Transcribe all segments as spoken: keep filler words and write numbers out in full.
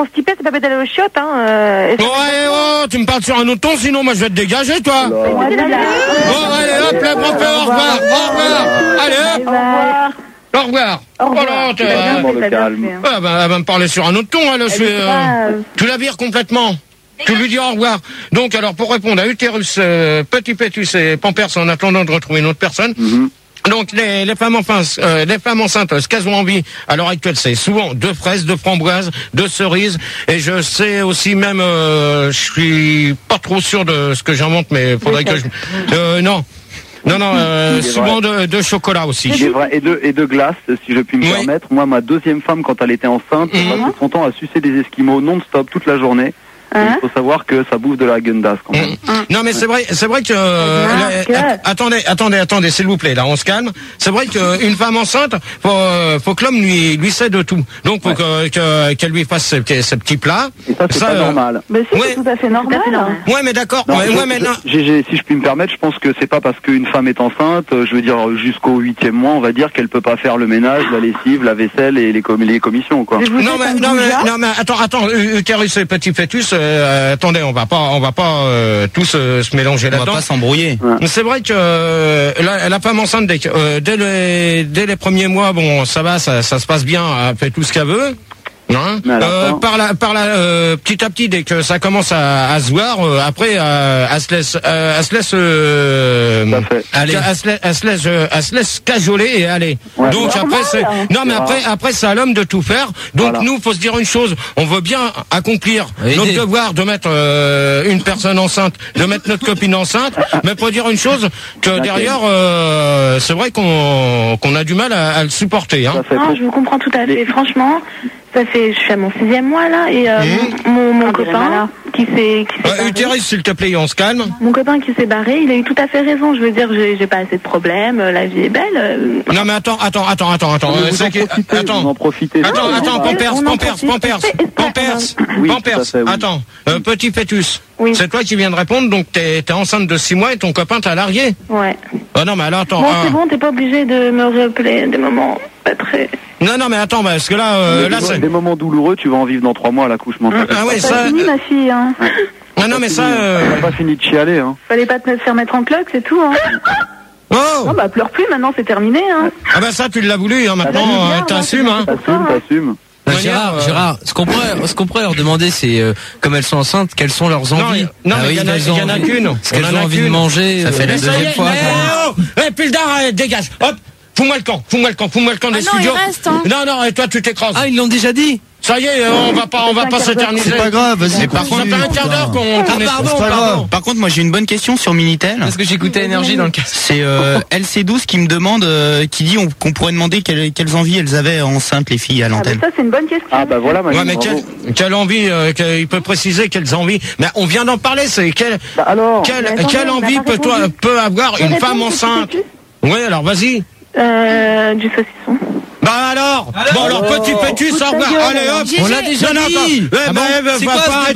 Constipé, c'est pas bête d'aller aux chiottes, hein. Euh, oh, allez, oh, tu me parles sur un autre ton, sinon moi je vais te dégager, toi. Oh, bon, allez, hop, la grand au revoir, au revoir. Allez, hop. Au revoir. Au revoir. Au revoir. Oh, non, Tu l'as bien fait, t'as bien fait, hein. Ah, bah, elle va me parler sur un autre ton, elle, je fais, euh, tu la vires complètement. Tu lui dis au revoir. Donc, alors, pour répondre à Utérus, euh, Petit Pétus et Pampers en attendant de retrouver une autre personne. Mm-hmm. Donc, les, les femmes enfin, euh, les femmes enceintes, ce qu'elles ont envie, à l'heure actuelle, c'est souvent de fraises, de framboises, de cerises. Et je sais aussi même, euh, je suis pas trop sûr de ce que j'invente, mais faudrait que je, euh, non. Non, non, euh, souvent de, de chocolat aussi. Il est vrai. Et de, et de glace, si je puis me oui. permettre. Moi, ma deuxième femme, quand elle était enceinte, mm-hmm. passait son temps à sucer des esquimaux non-stop toute la journée. Hein? Il faut savoir que ça bouffe de la gundasse quand même. Mmh. Non mais c'est vrai, c'est vrai que euh, les, attendez, attendez, attendez, s'il vous plaît, là on se calme. C'est vrai qu'une femme enceinte, faut, euh, faut que l'homme lui lui cède tout. Donc faut ouais. que, que qu'elle lui fasse ses, ses petits plats. Et ça c'est ça, pas euh... normal. Mais si, ouais. c'est tout à fait normal. Ouais mais d'accord. Non, ouais, je, ouais, mais non. Je, je, si je puis me permettre, je pense que c'est pas parce qu'une femme est enceinte, je veux dire jusqu'au huitième mois, on va dire qu'elle peut pas faire le ménage, la lessive, la vaisselle et les, com les commissions quoi. Non mais non mais non mais attends attends, Utérus et Petit Fœtus, euh, attendez. On va pas, on va pas euh, tous euh, se mélanger là-dedans. On va pas s'embrouiller. Ouais. C'est vrai que euh, la, la femme enceinte dès, euh, dès, les, dès les premiers mois, bon, ça va, ça, ça se passe bien, elle fait tout ce qu'elle veut. Hein euh, par la, par la, euh, petit à petit, dès que ça commence à, à se voir, euh, après, euh, elle se laisse, euh, elle se laisse, euh, aller, elle se laisse, elle se laisse, euh, elle se laisse cajoler et aller. Ouais, donc après, c'est, non mais après, après c'est à l'homme de tout faire. Donc voilà. Nous, faut se dire une chose, on veut bien accomplir oui, notre devoir de mettre euh, une personne enceinte, de mettre notre copine enceinte, mais faut dire une chose que derrière, euh, c'est vrai qu'on, qu'on a du mal à, à le supporter. Hein. Non, je vous comprends tout à fait. Franchement. Ça fait, je suis à mon sixième mois là et euh, mmh. mon, mon ah, copain qui s'est, qui s'est euh, Utérus, s'il te plaît, on se calme. Mon copain qui s'est barré, il a eu tout à fait raison. Je veux dire, j'ai, j'ai pas assez de problèmes, la vie est belle. Euh... Non mais attends, attends, attends, attends, attends. Euh, vous en profitez, attends, vous en profitez. Attends, non, attends, Pampers, Pampers, Pampers, Pampers, oui, Pampers. Oui. Attends, euh, Petit Fœtus. Oui. C'est toi qui viens de répondre, donc t'es, t'es enceinte de six mois et ton copain t'a largué. Ouais. Oh non mais alors attends. Bon, ah. c'est bon, t'es pas obligé de me rappeler des moments pas très. Non, non, mais attends, parce que là, euh, là, c'est des moments douloureux. Tu vas en vivre dans trois mois à l'accouchement. Ah, ah ouais, ça. C'est fini, ma fille. Hein. Ah non, mais ça. Euh... On n'a pas fini de chialer. Hein. Fallait pas te faire mettre en cloque, c'est tout. Hein. Oh. Non, bah pleure plus. Maintenant, c'est terminé. Hein. Ah bah ça, tu l'as voulu. Hein, maintenant, bah, euh, t'assumes. Hein. T'assumes, t'assumes. Bah, Gérard, euh... Gérard, ce qu'on pourrait, ce qu'on pourrait leur demander, c'est euh, comme elles sont enceintes, quelles sont leurs envies. Non, mais il ah, oui, y en a, a qu'une. Ce qu'elles ont envie de manger. Ça fait la deuxième fois. Eh, Pildar, dégage. Hop. Fous-moi le camp, fous-moi le camp, fous-moi le camp des ah studios. Non, il reste, hein. non, non, et toi tu t'écrases. Ah, ils l'ont déjà dit. Ça y est, on va pas, on va pas s'éterniser. C'est pas grave, vas-y. Par contre, ça fait un quart d'heure qu'on, qu'on ah, est. Pardon, pardon. Par contre, moi j'ai une bonne question sur Minitel. Parce que j'écoutais Énergie dans le casque. C'est euh, L C douze qui me demande, euh, qui dit on, qu'on pourrait demander quelles, quelles envies elles avaient enceintes les filles à l'antenne. Ah bah ça c'est une bonne question. Ah bah voilà. Ouais, mais quelle, quelle envie, euh, il peut préciser quelles envies. Mais on vient d'en parler, c'est quelle, bah alors, quelle, attendez, quelle envie peut toi, peut avoir une femme enceinte. Oui, alors vas-y. Euh, du saucisson. Bah alors, alors bon alors, Petit Fœtus, au revoir. Allez hop, on l'a déjà dit. Eh ben, va pas arrêter.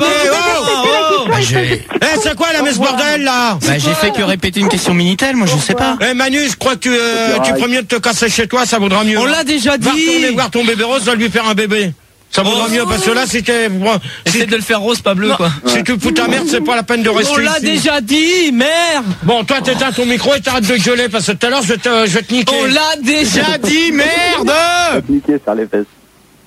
Oh, eh, c'est quoi la messe bordel là? Bah j'ai fait que répéter une question Minitel, moi je sais pas. Eh Manu, je crois que euh, tu ferais mieux de te casser chez toi, ça vaudra mieux. On l'a déjà dit. Va retourner voir ton bébé rose, va lui faire un bébé. Ça vaudra oh, mieux parce que là c'était. Bon, essaie si de le faire rose, pas bleu non, quoi. Si tu fous ta merde, c'est pas la peine de rester. On l'a ici. déjà dit, merde. Bon, toi t'éteins ton micro et t'arrêtes de gueuler parce que tout à l'heure je vais te, je vais te niquer. On l'a déjà dit, merde. Je vais te niquer sur les fesses.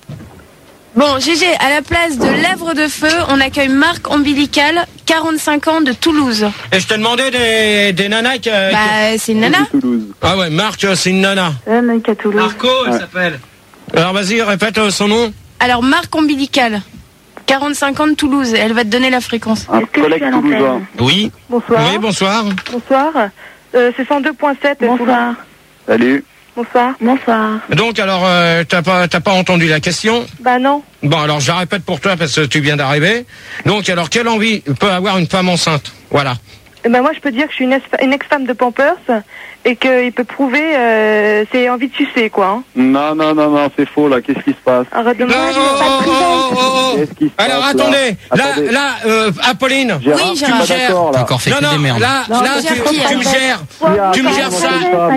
Bon, Gégé, à la place de Lèvres de Feu, on accueille Marc Ombilical, quarante-cinq ans de Toulouse. Et je t'ai demandé des, des nanas qui. Bah, c'est une nana. Ah ouais, Marc, c'est une nana. Un mec à Toulouse. Marco, elle ouais. s'appelle. Alors vas-y, répète son nom. Alors, Marc Ombilical, quarante-cinq ans de Toulouse. Elle va te donner la fréquence. Un collègue toulousain. Oui. Bonsoir. Oui, bonsoir. Bonsoir. Euh, c'est cent deux point sept. Bonsoir. Salut. Bonsoir. Bonsoir. Donc, alors, euh, t'as pas, t'as pas entendu la question? Bah non. Bon, alors, je la répète pour toi parce que tu viens d'arriver. Donc, alors, quelle envie peut avoir une femme enceinte? Voilà. Eh ben moi, je peux dire que je suis une, une ex-femme de Pampers et qu'il peut prouver euh, c'est envie de sucer, quoi. Hein. Non, non, non, non, c'est faux, là. Qu'est-ce qui se passe? Arrête de me oh, oh, oh, oh, oh. Qu'est-ce qui se passe? Alors, attendez. Là, attendez. là, euh, Apolline. Gérard, oui, Gérard. tu me gères. T'as encore fait non, que non, des merdes. Là, non, là, tu, qui, tu me gères. Gérard, tu me gères ça.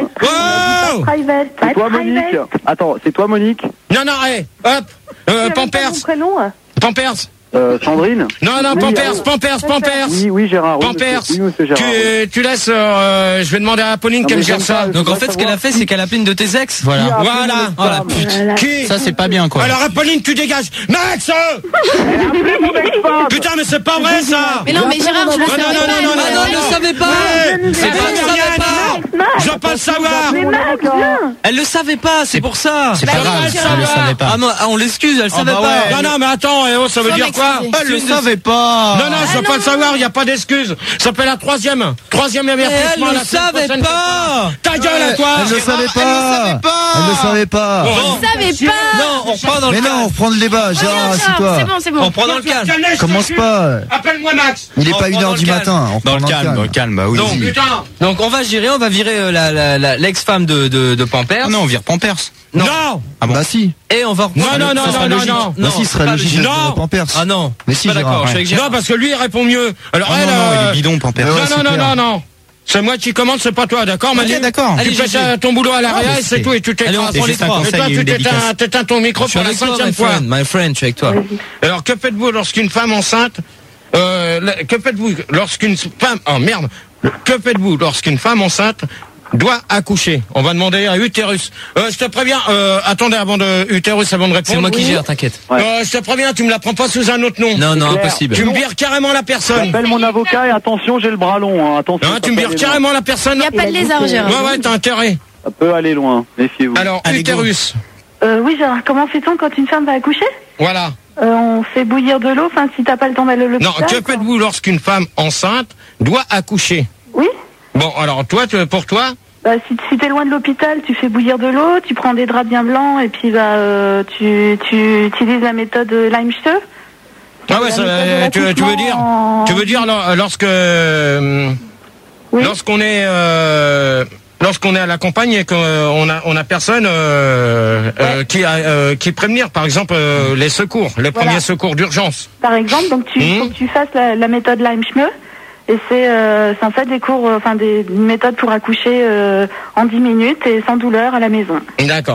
Oh private, c'est toi, Monique. Attends, c'est toi, Monique? Non, non, allez, hop. Euh, Pampers. Mon prénom. Pampers. Euh, Sandrine. Non, non, oui, Pampers, euh, Pampers, Pampers. Oui, oui, Gérard. Oui, Pampers. monsieur, oui, monsieur Gérard, tu, oui. tu laisses, euh, je vais demander à Apolline qu'elle gère ça. Donc en fait, ce qu'elle a fait, c'est qu'elle a appelé une de tes ex. Voilà. Voilà. Oh la pute. Voilà. Qui? Ça, c'est pas bien, quoi. Alors Apolline, tu dégages. Max! Putain, mais c'est pas vrai, ça! Mais non, mais Gérard, je le Non, savais non, pas. non, non, Ah non, elle le savait pas. Ouais, C'est pas, elle le savait pas. Je veux pas le savoir! Mais Max, viens. Elle le savait pas, c'est pour ça. C'est Bah, pas il grave, va ça, dire, elle le ah, savait pas. Ah, moi, ah, on l'excuse, elle savait bah pas. ouais. Non, non, mais attends, eh oh, ça veut Faut dire quoi? m'excuser. Elle le savait pas. Non, non, je veux pas le savoir, il n'y a pas d'excuse. Ça s'appelle la troisième. Troisième Elle avertissement. le la semaine savait prochaine. pas. Ta gueule à toi! Elle ne savait pas. Elle ne savait pas. Je savais pas. Non, on reprend dans le Mais non, on calme. reprend le débat. Gérard, Gérard, assis-toi. c'est bon, c'est On bon. reprend dans le calme. Commence pas. Appelle-moi Max. Il est On pas une reprend heure dans du le calme. matin. On Dans reprend le calme, dans le calme, bah oui. Donc, Vas-y. Putain. Donc on va gérer, on va virer euh, la, la, la- l'ex-femme de, de, de Pampers. Ah non, on vire Pampers. Non. Ah bon. Bah si. Et on va reprendre. Non, non, non, Ça sera non, logique. non, Bah si, ce serait pas logique logique. de Non. de Pampers. Ah non. Mais si, Pas d'accord, Gérard. je suis avec Gérard. Non, parce que lui, il répond mieux. Alors, Ah elle, non, non, il euh, est bidon, Pampers. Mais ouais, non, c'est non, non, clair. non, non. C'est moi qui commande, c'est pas toi, d'accord, Manu? Ok, d'accord. Tu Allez, fais Gégé. ta- ton boulot à l'arrière Ah, mais et c'est c'est- tout, et tu Allez, on t'écrases. prend les juste un trois. Et conseil toi, et tu une t'éteins dédicace. t'éteins ton micro Je suis pour la avec toi, my centième fois. friend, my friend, je suis avec toi. Alors, que faites-vous lorsqu'une femme enceinte, euh, la- que faites-vous lorsqu'une femme, oh merde, que faites-vous lorsqu'une femme enceinte doit accoucher? On va demander à Utérus. Euh, je te préviens, euh, attendez avant de, Utérus avant de répondre. C'est moi qui Oui. gère, t'inquiète. Euh, je te préviens, tu me la prends pas sous un autre nom. Non, non, clair. impossible. Tu me vires carrément la personne. J'appelle mon avocat et attention, j'ai le bras long. Hein. Attention. Hein, ça tu me peut vires aller carrément la personne. Il n'y a pas de lézard, Gérard. Ouais, ouais, t'as intérêt. loin. Ça peut aller loin. Méfiez-vous. Alors, Allez, go. Utérus. Euh, oui, Gérard, comment fait-on quand une femme va accoucher? Voilà. Euh, on fait bouillir de l'eau, enfin, si t'as pas le temps d'aller à l'hôpital. Non, que quoi. faites-vous lorsqu'une femme enceinte doit accoucher? Oui. Bon, alors, toi, tu- pour toi? Bah, si, si t'es loin de l'hôpital, tu fais bouillir de l'eau, tu prends des draps bien blancs et puis bah, euh, tu, tu utilises la méthode Limestone. Ah ouais, ça, euh, tu, tu veux dire, tu veux dire lor- lorsque, euh, Oui. lorsqu'on est, euh, lorsqu'on est à la campagne et qu'on a, on a personne euh, euh, qui, a, euh, qui prévenir, par exemple, euh, les secours, les Voilà. premiers secours d'urgence. Par exemple, donc tu Mmh. faut que tu fasses la, la méthode Limestone. Et c'est euh, c'est en fait des cours, euh, enfin des une méthode pour accoucher euh, en dix minutes et sans douleur à la maison. D'accord.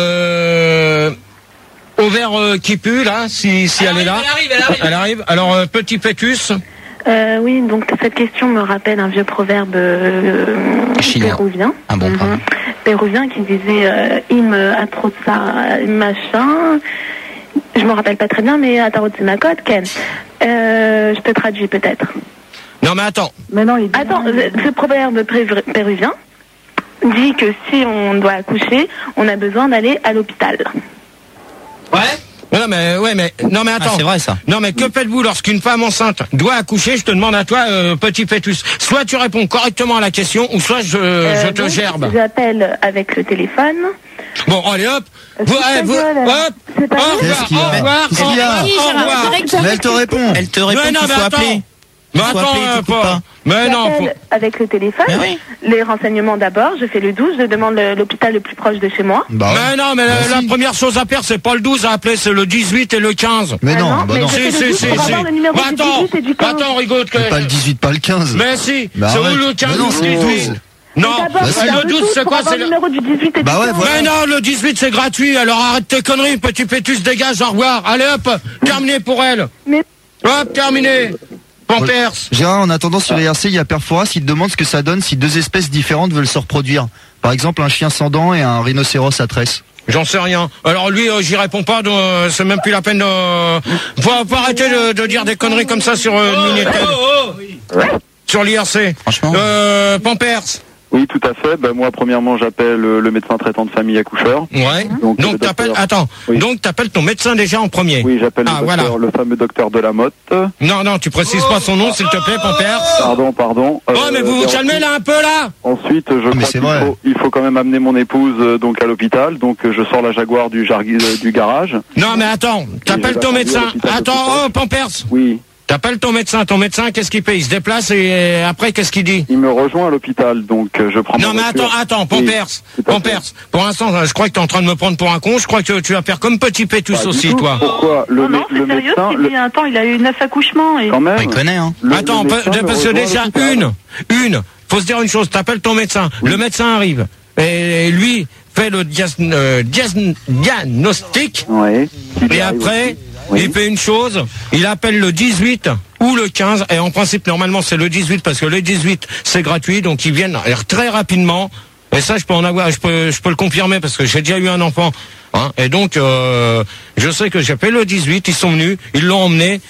Euh, ovaire euh, qui pue là, si, si elle, est là. Elle arrive, elle arrive. Elle arrive. Alors euh, petit fœtus. Euh, oui, donc cette question me rappelle un vieux proverbe euh, Chilien. péruvien. Un bon Mhm. proverbe. Péruvien qui disait euh, im atroza machin. Je me rappelle pas très bien, mais atroza makot ken. Euh, je te traduis peut-être. Non mais attends. Mais non, il... Attends, ce, ce proverbe péru- péruvien dit que si on doit accoucher, on a besoin d'aller à l'hôpital. Ouais. Non mais ouais mais non mais Ah, attends. c'est vrai, ça. Non mais que faites-vous lorsqu'une femme enceinte doit accoucher? Je te demande à toi, euh, petit fœtus. Soit tu réponds correctement à la question, ou soit je, Euh, je te donc, gerbe. J'appelle avec le téléphone. Bon allez hop. Euh, Vous, c'est allez, ta vous, gueule, alors. hop. C'est pas Au vrai. revoir, Qu'est-ce qu'il y a au revoir, Qu'est-ce au qu'il y a revoir, Oui, au Gérard, revoir. direct. Mais elle te répond. Elle te répond Mais non qu'il mais faut attends. appeler. Mais Il faut attends appeler, euh, tu coupes pas. pas. Mais non. J'appelle faut- avec le téléphone. Mais oui. Les renseignements d'abord. Je fais le douze. Je demande le- l'hôpital le plus proche de chez moi. Bah ouais. Mais non, mais la, Bah la si. première chose à faire, c'est pas le douze à appeler, c'est le dix-huit et le quinze. Mais Ah non, bah mais non. je Si, fais si, le douze si, pour si. avoir le numéro Bah, du attends, dix-huit et du quinze. attends, rigole que... C'est pas le dix-huit, pas le quinze. Mais si, Bah c'est où arrête. le quinze Mais non, ou c'est le le dix-huit? douze. Non, Mais d'abord, bah, faut c'est faire le douze, c'est pour quoi? avoir C'est le le... numéro du dix-huit et Bah du ouais, quinze. voilà. Mais non, le dix-huit c'est gratuit, alors arrête tes conneries, petit pétus, dégage, au revoir. Allez hop, terminé pour elle. Mais Hop, terminé. Pampers. Gérard, en attendant sur I R C, il y a Perforas, il te demande ce que ça donne si deux espèces différentes veulent se reproduire. Par exemple, un chien sans dents et un rhinocéros à tresse. J'en sais rien. Alors lui, euh, j'y réponds pas, donc euh, c'est même plus la peine de... Faut, faut arrêter de, de dire des conneries comme ça sur euh, le Minitel. Sur l'I R C. Franchement. Euh, Pampers. Oui, tout à fait. Ben, moi, premièrement, j'appelle euh, le médecin traitant de famille accoucheur. Ouais. Donc, Donc le t'appelles... docteur- Attends. Oui. Donc t'appelles ton médecin déjà en premier. Oui, j'appelle Ah, le, docteur, voilà. le fameux docteur de la Motte. Non, non, tu précises pas son nom, s'il te plaît, Pampers. Pardon, pardon. Oh, Euh, mais vous vous et calmez ensuite- là un peu là. Ensuite, je mais crois c'est qu'il vrai. faut, il faut quand même amener mon épouse euh, donc à l'hôpital. Donc, euh, je sors la Jaguar du, jar- euh, du garage. Non, mais attends, t'appelles je ton vais médecin. à l'hôpital de Attends, Picard. oh, Pampers. Oui, T'appelles ton médecin. Ton médecin, qu'est-ce qu'il fait? Il se déplace et euh, après, qu'est-ce qu'il dit? il me rejoint à l'hôpital. Donc, euh, je prends Non, ma mais attends, voiture. attends, Oui, Pampers. tout à Pampers. Pour l'instant, je crois que t'es en train de me prendre pour un con. Je crois que tu vas faire comme petit pétus Pas du aussi, tout. toi. Pourquoi le, non, non, mé- c'est le sérieux. médecin, Il le- dit, attends, il a eu neuf accouchements et... quand même. Il connaît, hein. le- Attends, le pa- médecin me parce que rejoint à déjà, l'hôpital. une, une, faut se dire une chose, t'appelles ton médecin, le médecin arrive, et lui fait le dias- euh, dias- diagnostic, Ouais. Il et arrive après, aussi. oui. il fait une chose, il appelle le dix-huit ou le quinze, et en principe, normalement, c'est le dix-huit, parce que le dix-huit, c'est gratuit, donc ils viennent très rapidement. Et ça, je peux en avoir, je peux, je peux le confirmer, parce que j'ai déjà eu un enfant. Hein, et donc, euh, je sais que j'ai fait le dix-huit, ils sont venus, ils l'ont emmené,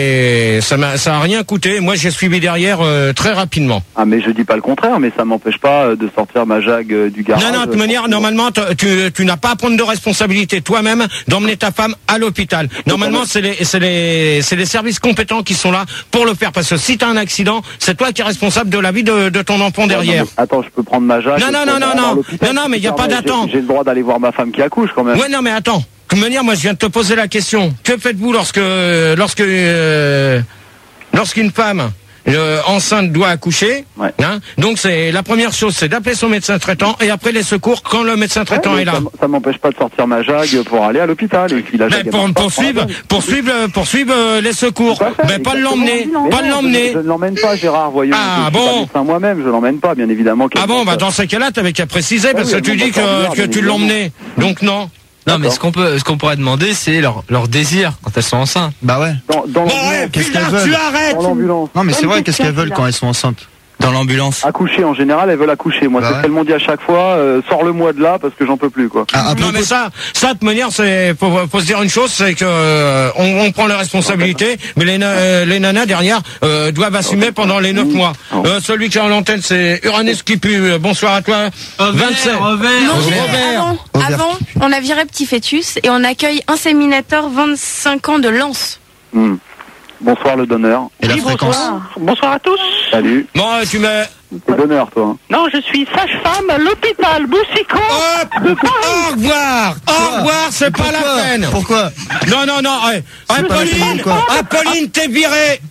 et ça m'a, ça a rien coûté. Moi, j'ai suivi derrière euh, très rapidement. Ah, mais je dis pas le contraire, mais ça m'empêche pas de sortir ma Jag euh, du garage. Non, non, de toute manière, normalement, tu, tu n'as pas à prendre de responsabilité toi-même d'emmener ta femme à l'hôpital. Normalement, c'est les, c'est les, c'est les services compétents qui sont là pour le faire, parce que si t'as un accident, c'est toi qui es responsable de la vie de, de ton enfant derrière. Non, attends, je peux prendre ma Jag. Non, non, non, non, non, non, non, mais il y a pas d'attente. J'ai le droit d'aller voir ma femme qui accouche quand même. Ouais, non, mais attends. De toute manière, moi, je viens de te poser la question. Que faites-vous lorsque, lorsque, euh, lorsqu'une femme euh, enceinte doit accoucher, ouais. hein? Donc, c'est la première chose, c'est d'appeler son médecin traitant et après les secours quand le médecin traitant ouais, est là. Ça, ça m'empêche pas de sortir ma Jag pour aller à l'hôpital. Et puis la Jag pour, poursuivre, poursuivre, poursuivre euh, les secours. Mais pas l'emmener, pas l'emmener. Je ne l'emmène pas, Gérard. Voyons. Ah je bon. Suis pas moi-même, je l'emmène pas, bien évidemment. Ah bon, bah dans ces cas-là, t'avais qu'à préciser parce ouais, que tu dis que, que tu l'emmenais. Donc non. Non, mais ce qu'on peut, ce qu'on pourrait demander, c'est leur, leur désir quand elles sont enceintes. Bah ouais. Dans, dans bon, ouais, qu'est-ce qu'elles veulent? Tu arrêtes. Dans l'ambulance. Non, mais c'est vrai, qu'est-ce qu'elles veulent quand elles sont enceintes? Dans l'ambulance. Accoucher, en général, elles veulent accoucher. Moi, bah c'est ouais. ce qu'elles m'ont dit à chaque fois, euh, sors-le-moi de là parce que j'en peux plus, quoi. Ah, non, mais ça, ça, de toute manière, c'est, faut, faut se dire une chose, c'est que, euh, on, on prend les responsabilités, mais les, euh, les nanas derrière, euh, doivent assumer pendant les neuf mois. Euh, celui qui est en l'antenne, c'est Uranus qui pue. Bonsoir à toi. vingt-sept. Non, avant, avant, on a viré Petit Fœtus et on accueille inséminateur vingt-cinq ans de Lens. Hmm. Bonsoir le donneur. Et la oui, fréquence. Bonsoir. Bonsoir à tous. Salut. Bon, tu mets... T'es donneur, toi. Hein. Non, je suis sage-femme à l'hôpital Boussicot de Paris. Au revoir. Au revoir, c'est pas la peine. Pourquoi? Non, non, non. Ouais. Apolline, Apolline, t'es virée.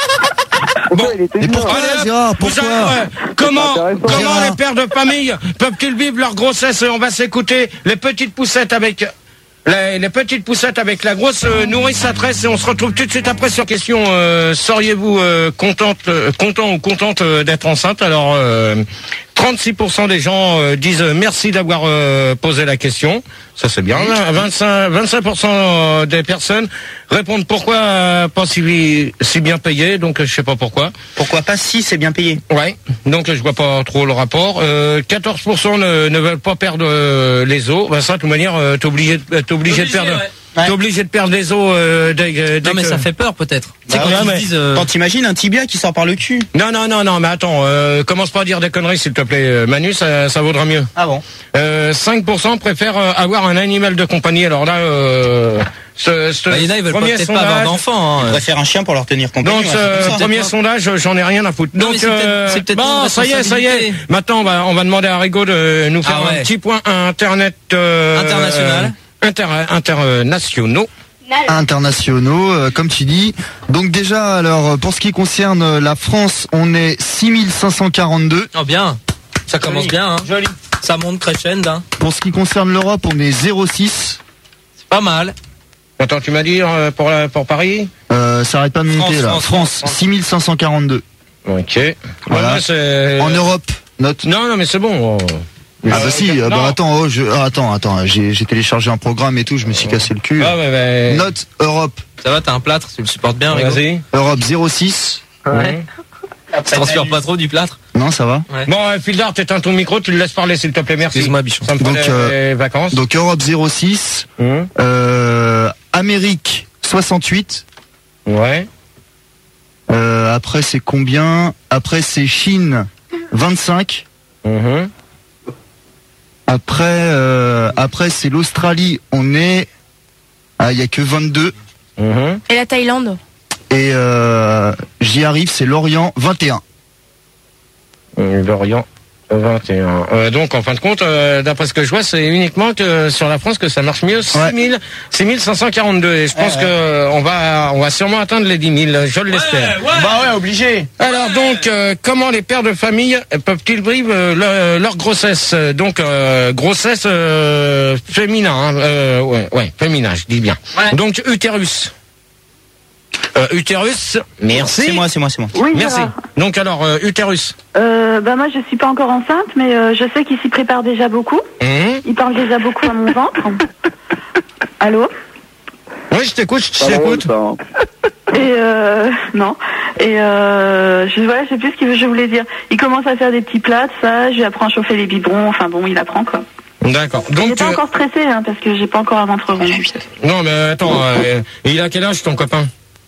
Bon, et pourquoi, Gérard, pourquoi avez, comment, comment les pères de famille peuvent-ils vivre leur grossesse? On va s'écouter les petites poussettes avec... Les, les petites poussettes avec la grosse euh, nourrice-adresse et on se retrouve tout de suite après sur question euh, seriez-vous euh, contente, euh, content ou contente euh, d'être enceinte? Alors euh, trente-six pour cent des gens euh, disent euh, merci d'avoir euh, posé la question. Ça c'est bien. vingt-cinq, vingt-cinq pour cent des personnes répondent pourquoi euh, pas si, si bien payé. Donc je sais pas pourquoi. Pourquoi pas si c'est bien payé? Ouais. Donc je vois pas trop le rapport. Euh, quatorze pour cent ne, ne veulent pas perdre euh, les os. Ben ça de toute manière euh, t'es obligé, t'es obligé de perdre. Ouais. T'es obligé de perdre des os euh, dès, dès Non mais que... ça fait peur peut-être. Bah quand, ouais, ils disent, euh... quand t'imagines un tibia qui sort par le cul. Non non non non mais attends, euh, commence pas à dire des conneries s'il te plaît Manu, ça, ça vaudra mieux. Ah bon. euh, cinq pour cent préfèrent euh, avoir un animal de compagnie. Alors là euh, ce, ce bah, il y en a, ils veulent peut-être sondage... pas avoir d'enfants. Hein. Ils préfèrent un chien pour leur tenir compagnie. Donc ce ouais, premier sondage, j'en ai rien à foutre. Non, donc c'est euh, peut-être, peut-être bon ça y est ça y est. Maintenant on va, on va demander à Rigaud de nous faire ah ouais. un petit point internet euh, international inter, internationaux. internationaux, euh, comme tu dis. Donc déjà, alors pour ce qui concerne euh, la France, on est six mille cinq cent quarante-deux. Oh bien, ça commence Joli. bien. Hein. Joli. Ça monte crescendo. Hein. Pour ce qui concerne l'Europe, on est zéro virgule six. C'est pas mal. Attends, tu m'as dit euh, pour la, pour Paris euh, Ça arrête pas de monter France, là. France, France, France. six mille cinq cent quarante-deux. Ok. Voilà. Ouais, en Europe, note. Non, non, mais c'est bon. Ah bah euh, si, euh, bah attends, oh, je, ah, attends, attends, j'ai, j'ai téléchargé un programme et tout, je me suis cassé le cul. Ah, ouais, ouais. Note Europe. Ça va, t'as un plâtre, tu le supportes bien, Rigo. Vas-y. Europe zéro virgule six. Ouais. Tu transpires pas trop du plâtre? Non, ça va. Ouais. Bon, euh, Fildar, t'éteins ton micro, tu le laisses parler s'il te plaît, merci. Excuse-moi, bichon. Ça me donc, euh, les vacances. Donc Europe zéro virgule six. Mmh. Euh, Amérique soixante-huit. Ouais. Euh, après c'est combien? Après c'est Chine vingt-cinq. Mmh. Après, euh, après c'est l'Australie, on est, ah, il y a que vingt-deux. Mmh. Et la Thaïlande. Et euh, j'y arrive, c'est l'Orient vingt et un. L'Orient vingt et un. Euh, donc en fin de compte, euh, d'après ce que je vois, c'est uniquement que sur la France que ça marche mieux. six mille, six mille cinq cent quarante-deux. Et je pense ouais, que ouais. on va, on va sûrement atteindre les dix mille. Je l'espère. Ouais, ouais. Bah ouais, obligé. Alors donc, euh, comment les pères de famille peuvent-ils vivre euh, leur, leur grossesse? Donc euh, grossesse euh, féminin, hein, euh, ouais, ouais, féminin, je dis bien. Ouais. Donc utérus. Euh, utérus, merci. C'est moi, c'est moi, c'est moi. Oui, merci. Gérard. Donc alors, euh, utérus. Euh, bah moi je suis pas encore enceinte, mais euh, je sais qu'il s'y prépare déjà beaucoup. Mmh. Il parle déjà beaucoup à mon ventre. Allô? Oui, Oui, je t'écoute, je t'écoute. Et euh, non. Et euh, je, voilà, je sais plus ce que je voulais dire. Il commence à faire des petits plats, ça. J'apprends à chauffer les biberons. Enfin bon, il apprend quoi. D'accord. Donc il n'est pas tu... encore stressé hein, parce que j'ai pas encore un ventre rond. Non, mais attends. Euh, il a quel âge ton copain?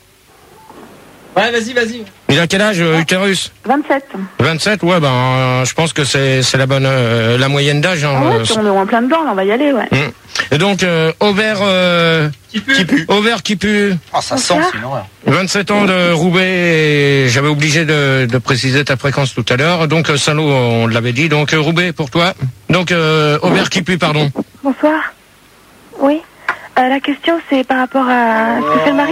Ouais, vas-y, vas-y. Il a quel âge, euh, Utérus? vingt-sept. vingt-sept, ouais, ben, euh, je pense que c'est c'est la bonne, euh, la moyenne d'âge. Hein, ah ouais, si on est en plein dedans, là, on va y aller, ouais. Hum. Et donc, euh, ovaire, euh, qui pue. qui pue. Ovaire qui pue. Ah, ça sent, c'est une horreur. vingt-sept ans de Roubaix, et j'avais obligé de, de préciser ta fréquence tout à l'heure. Donc, euh, Saint-Lô, on l'avait dit. Donc, euh, Roubaix pour toi. Donc, euh, ovaire qui pue, pardon. Bonsoir. Oui. Euh, la question, c'est par rapport à ce que fait le mari.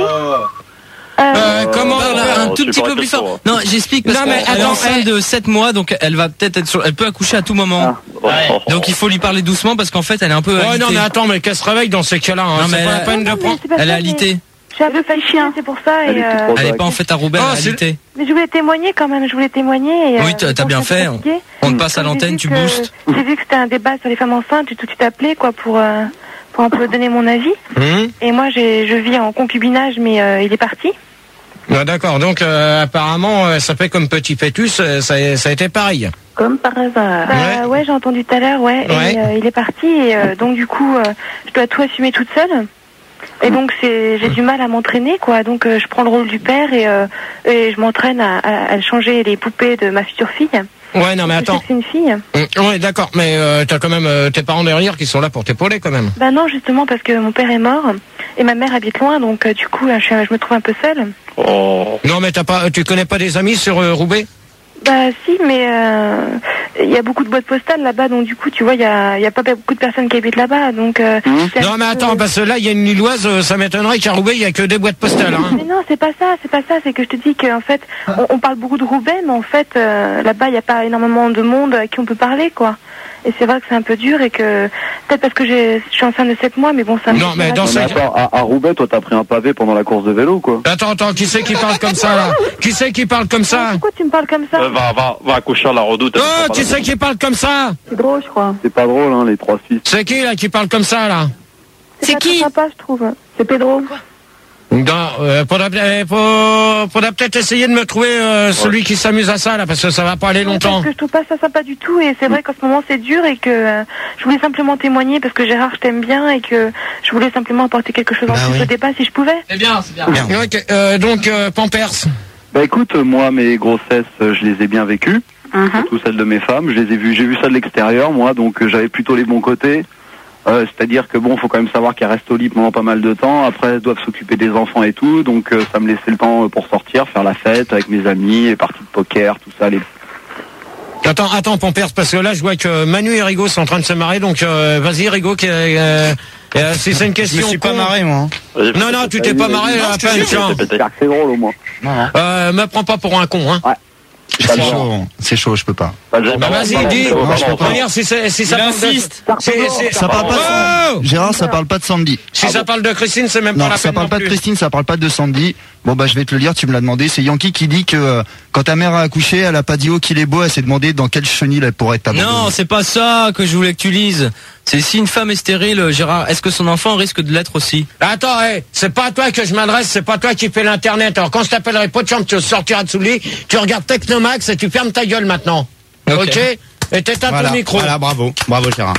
Euh, euh, comment Parle euh, un tout petit peu plus fort. Non, j'explique parce qu'elle est enceinte de sept mois, donc elle va peut-être être sur, elle peut accoucher à tout moment. Ah. Ouais. Donc il faut lui parler doucement parce qu'en fait elle est un peu. Oh alitée. non mais attends, mais qu'elle se réveille dans ces cas-là. Hein. Non, mais c'est pas elle la peine de prendre. Elle est alitée. Je suis un peu fait chien, c'est pour ça. Et euh... Elle est pas en fait à Roubaix, oh, elle est alitée. Mais je voulais témoigner quand même, je voulais témoigner. Et, oui, t'as, t'as bien fait. On, on te passe à l'antenne, tu boostes. J'ai vu que c'était un débat sur les femmes enceintes, j'ai tout de suite appelé quoi pour. Euh... pour un peu donner mon avis. Mmh. Et moi, j'ai, je vis en concubinage, mais euh, il est parti. Ah, d'accord, donc euh, apparemment, euh, ça fait comme petit fœtus, euh, ça, ça a été pareil. Comme par hasard. Bah, ouais. ouais, j'ai entendu tout à l'heure, ouais. ouais. Et euh, il est parti, et euh, donc du coup, euh, je dois tout assumer toute seule. Et donc c'est, j'ai du mal à m'entraîner, quoi. Donc euh, je prends le rôle du père et, euh, et je m'entraîne à, à, à changer les poupées de ma future fille. Ouais, non mais attends. C'est une fille. Mmh, ouais, d'accord, mais euh, t'as quand même euh, tes parents derrière qui sont là pour t'épauler quand même. Bah non, justement parce que mon père est mort et ma mère habite loin, donc euh, du coup, je, je me trouve un peu seule. Oh. Non mais t'as pas, tu connais pas des amis sur euh, Roubaix? Bah si, mais il euh, y a beaucoup de boîtes postales là-bas, donc du coup, tu vois, il y a, y a pas beaucoup de personnes qui habitent là-bas, donc... Euh, mmh. Non mais attends, peu... parce que là, il y a une Lilloise, ça m'étonnerait qu'à Roubaix, il y a que des boîtes postales. Hein. Mais non, c'est pas ça, c'est pas ça, c'est que je te dis qu'en fait, on, on parle beaucoup de Roubaix, mais en fait, euh, là-bas, il n'y a pas énormément de monde à qui on peut parler, quoi. Et c'est vrai que c'est un peu dur et que... Peut-être parce que j'ai, je suis enceinte de sept mois, mais bon, ça... Non, mais dans ce... Attends, à, à Roubaix, toi, t'as pris un pavé pendant la course de vélo, quoi. Attends, attends, qui c'est qui parle comme ça, là? Qui c'est qui parle comme ça? Pourquoi tu me parles comme ça? euh, Va, va, va accoucher à la Redoute. Oh, qui c'est qui parle comme ça? C'est drôle, je crois. C'est pas drôle, hein, les trois Suisses. C'est qui, là, qui parle comme ça, là? C'est, c'est qui? Sympa, je trouve. C'est Pedro. Quoi? Non, euh, faudra, faudra, faudra peut-être essayer de me trouver euh, celui ouais. qui s'amuse à ça là, parce que ça va pas aller longtemps. Parce que je trouve pas ça sympa du tout, et c'est vrai qu'en ce moment c'est dur et que euh, je voulais simplement témoigner parce que Gérard, je t'aime bien et que je voulais simplement apporter quelque chose en bah plus oui. au débat si je pouvais. C'est bien, c'est bien. bien. Okay, euh, donc euh, Pampers. Bah écoute, moi mes grossesses, je les ai bien vécues, uh-huh. surtout celles de mes femmes. Je les ai vues, j'ai vu ça de l'extérieur, moi, donc euh, j'avais plutôt les bons côtés. Euh, c'est-à-dire que bon, faut quand même savoir qu'elles restent au lit pendant pas mal de temps. Après, elles doivent s'occuper des enfants et tout, donc euh, ça me laissait le temps pour sortir, faire la fête avec mes amis, les parties de poker, tout ça. Les... Attends, attends, Pampers, parce que là, je vois que Manu et Rigaud sont en train de se marrer, donc euh, vas-y, Rigaud, qui, euh, euh, si c'est une question. Je me suis con... pas marré, moi. Non, non, tu t'es pas marré à peine, tiens. C'est drôle au moins. Non, non. Euh, me prends pas pour un con, hein. Ouais. C'est chaud, c'est chaud, je peux pas. Bah vas-y, dis. Regarde, si, si, si ça parle de... Si, si, ça parle pas de... Oh Gérard, ça parle pas de Sandy. Si ah ça bon. parle de Christine, c'est même non, pas la peine. Ça parle non pas plus. de Christine, ça parle pas de Sandy. Bon bah je vais te le lire, tu me l'as demandé. C'est Yankee qui dit que euh, quand ta mère a accouché, elle a pas dit oh qu'il est beau, elle s'est demandé dans quelle chenille elle pourrait être abandonnée. Non, c'est pas ça que je voulais que tu lises. C'est si une femme est stérile, Gérard, est-ce que son enfant risque de l'être aussi? Attends, hey, c'est pas à toi que je m'adresse, c'est pas toi qui fais l'internet. Alors quand je t'appellerai pas de chambre, tu sortiras de sous le lit, tu regardes Technomax et tu fermes ta gueule maintenant. Ok, okay. Et t'éteins voilà, ton micro. Voilà, bravo, bravo Gérard.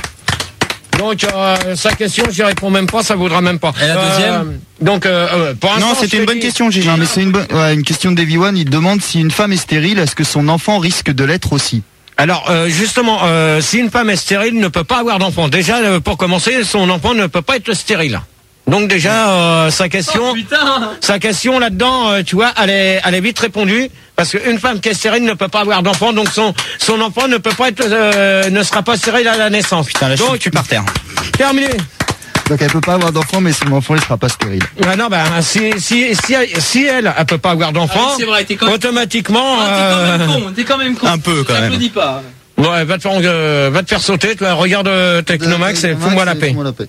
Donc euh, sa question, j'y réponds même pas, ça vaudra même pas. Et la deuxième euh, Donc euh, euh, pour non, c'était une bonne dis... question, Gégé. Non, mais c'est une bonne, ouais, une question d'Evy One. Il demande si une femme est stérile, est-ce que son enfant risque de l'être aussi? Alors euh, justement, euh, si une femme est stérile, ne peut pas avoir d'enfant. Déjà, euh, pour commencer, son enfant ne peut pas être stérile. Donc déjà, euh, sa question, oh, sa question là-dedans, euh, tu vois, elle est, elle est vite répondue, parce qu'une femme qui est stérile ne peut pas avoir d'enfant, donc son, son enfant ne peut pas être, euh, ne sera pas stérile à la naissance. Putain, là, donc, je suis par terre. Terminé. Donc elle peut pas avoir d'enfant, mais son enfant il sera pas stérile. Ah non, ben si si si, si elle, elle peut pas avoir d'enfant, ah, c'est vrai, t'es quand même... automatiquement. Ah, t'es quand même con, t'es quand même con. Un peu quand même. T'applaudis pas. Ouais, va te faire, euh, va te faire sauter. Toi, regarde euh, Technomax et fous-moi la paix. la paix.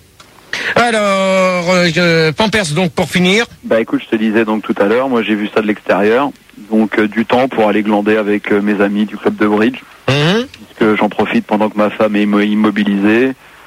Alors, euh, Pampers, donc pour finir. Bah écoute, je te disais donc tout à l'heure, moi j'ai vu ça de l'extérieur, donc euh, du temps pour aller glander avec euh, mes amis du club de bridge, mmh. puisque j'en profite pendant que ma femme est immobilisée.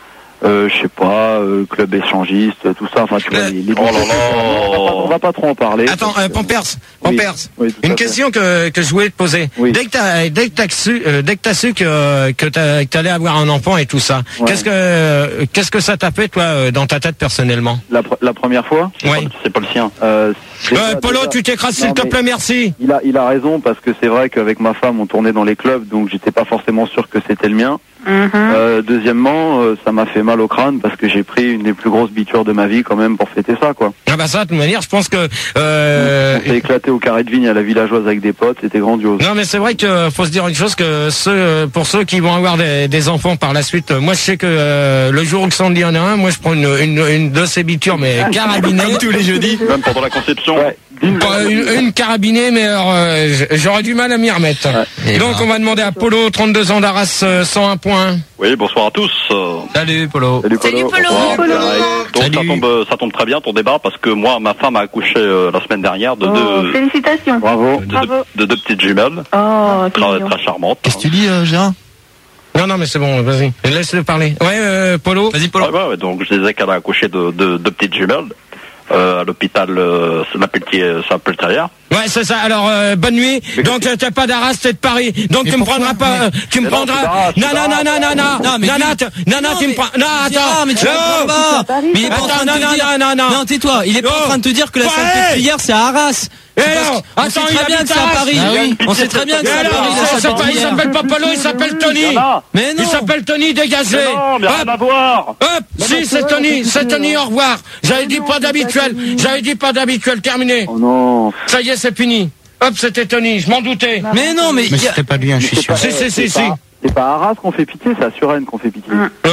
Euh, je sais pas, euh, club échangiste, tout ça. Enfin, tu vois, les, les oh là là. On, va pas, on va pas trop en parler. Attends, euh, Pampers, Pampers. Oui, oui, une question que que je voulais te poser. Oui. Dès que t'as dès que t'as su euh, dès que t'as su que que t'as, que t'allais avoir un enfant et tout ça, ouais. qu'est-ce que qu'est-ce que ça t'a fait toi dans ta tête personnellement? La, la première fois. Oui. C'est pas le sien. Euh, euh, Polo, déjà... tu t'écrases s'il te plaît, merci. Il a il a raison parce que c'est vrai qu'avec ma femme on tournait dans les clubs, donc j'étais pas forcément sûr que c'était le mien. Mm-hmm. Euh, deuxièmement, euh, ça m'a fait mal au crâne parce que j'ai pris une des plus grosses bitures de ma vie quand même pour fêter ça, quoi. Ah bah ça, de toute manière, je pense que... Euh... On s'est éclaté au carré de vigne à la villageoise avec des potes, c'était grandiose. Non mais c'est vrai que faut se dire une chose, que ceux, pour ceux qui vont avoir des, des enfants par la suite, moi je sais que euh, le jour où Sandy en a un, moi je prends une, une, une de ces bitures mais carabinée. Comme tous les jeudis. Même pendant la conception. Ouais. Une, une carabinée, mais alors, euh, j'aurais du mal à m'y remettre. Ouais. Donc ben. on va demander à Polo, trente-deux ans d'Arras, cent un points. Oui, bonsoir à tous. Salut Polo. Salut Polo. Salut Polo. Bonsoir. Polo. Donc ça tombe, ça tombe très bien ton débat parce que moi, ma femme a accouché euh, la semaine dernière de oh, deux. Félicitations. Bravo. De, Bravo. De, de deux petites jumelles. Oh, très, très charmantes. Qu'est-ce que tu dis, euh, Gérard? Non, non, mais c'est bon, vas-y. Laisse-le parler. Ouais, euh, Polo. Vas-y, Polo. Ouais, ouais, donc je disais qu'elle a accouché de deux de petites jumelles. Euh, à l'hôpital euh, Saint-Pultérière. Ouais, c'est ça. Alors, euh, bonne nuit. Mais donc, t'es pas d'Arras, t'es de Paris. Donc, mais tu me prendras pas, euh, tu me prendras. Non, non, non, non, non, non, non, non, non, non, tu me prends. Non, attends, mais tu comprends pas. Mais il est pas en train de te dire. Non, non, non, tais-toi. Il est pas en train de te dire que la Sainte-Pultérière c'est à Arras. Et alors, on sait très bien que c'est à Paris. On sait très bien que c'est à Paris. Il s'appelle pas Polo, il s'appelle Tony. Mais non. Il s'appelle Tony, dégagé. Non, mais rien à voir. Hop, si, c'est Tony, c'est Tony, au revoir. J'avais dit pas d'habituel. J'avais dit pas d'habituel, terminé. Oh non. Ça y est, c'est fini. Hop, c'était Tony, je m'en doutais. Mais non, mais. Mais c'était pas lui, je suis sûr. Si, si, si, si. C'est pas à Arras qu'on fait pitié, c'est à Suresnes qu'on fait pitié.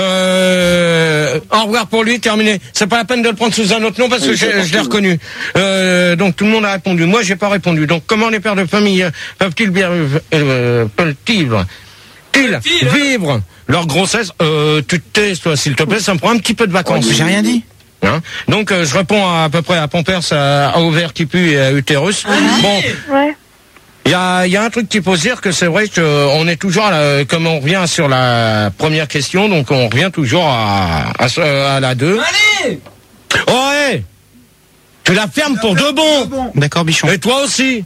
Euh, au revoir pour lui, terminé. C'est pas la peine de le prendre sous un autre nom parce que oui, je, je l'ai reconnu. Euh, donc tout le monde a répondu. Moi, j'ai pas répondu. Donc comment les pères de famille peuvent-ils bien, euh, peuvent-ils, ils vivre leur grossesse? Euh, tu te tais, toi, s'il te plaît, ça me prend un petit peu de vacances. J'ai rien dit. Hein, donc euh, je réponds à, à peu près à Pampers, à, à ovaire qui pue et à utérus. Ah, bon. Ouais. Il y a, y a un truc qu'il faut se dire, que c'est vrai qu'on est toujours, à la, comme on revient sur la première question, donc on revient toujours à, à, à la deux. Allez! Oh, ouais! Tu la fermes pour de bon! D'accord, Bichon. Et toi aussi!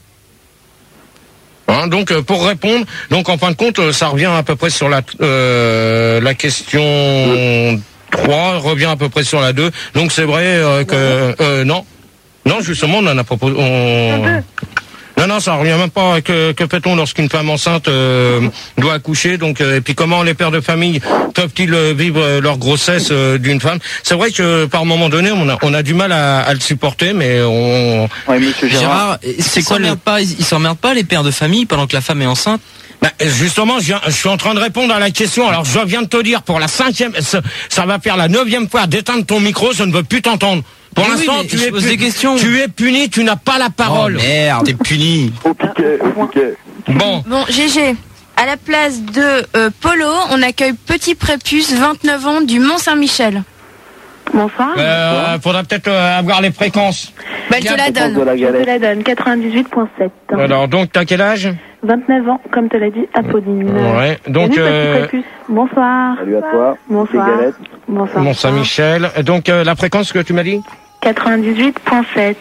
Hein, donc euh, pour répondre, donc en fin de compte, ça revient à peu près sur la, euh, la question trois, revient à peu près sur la deux. Donc c'est vrai euh, que... Euh, non. Non, justement, on en a proposé... On... Non, non, ça revient même pas. Que, que fait-on lorsqu'une femme enceinte euh, doit accoucher? Donc, euh, et puis comment les pères de famille peuvent-ils euh, vivre euh, leur grossesse euh, d'une femme? C'est vrai que par moment donné, on a, on a du mal à, à le supporter, mais on. Ouais, monsieur Gérard, Gérard, c'est quoi le pas Ils s'emmerdent pas les pères de famille pendant que la femme est enceinte? Bah, justement, je, viens, je suis en train de répondre à la question. Alors, je viens de te dire pour la cinquième, ça, ça va faire la neuvième fois d'éteindre ton micro. Je ne veux plus t'entendre. Pour l'instant, oui, tu, es pu... tu es puni, tu n'as pas la parole. Oh, merde, t'es puni. Au piquet, au piquet. Bon. Bon, G G, à la place de euh, Polo, on accueille Petit Prépuce, vingt-neuf ans, du Mont-Saint-Michel. Bonsoir. Euh, faudra peut-être euh, avoir les fréquences. Bah, elle te la donne. Je te la donne, quatre-vingt-dix-huit virgule sept. Alors, donc, t'as quel âge? vingt-neuf ans, comme te l'a dit Apolline. Ouais, donc... Salut, euh... Petit Prépuce. Bonsoir. Salut à toi. Bonsoir. Bonsoir. Mont-Saint-Michel. Donc, euh, la fréquence que tu m'as dit? quatre-vingt-dix-huit virgule sept.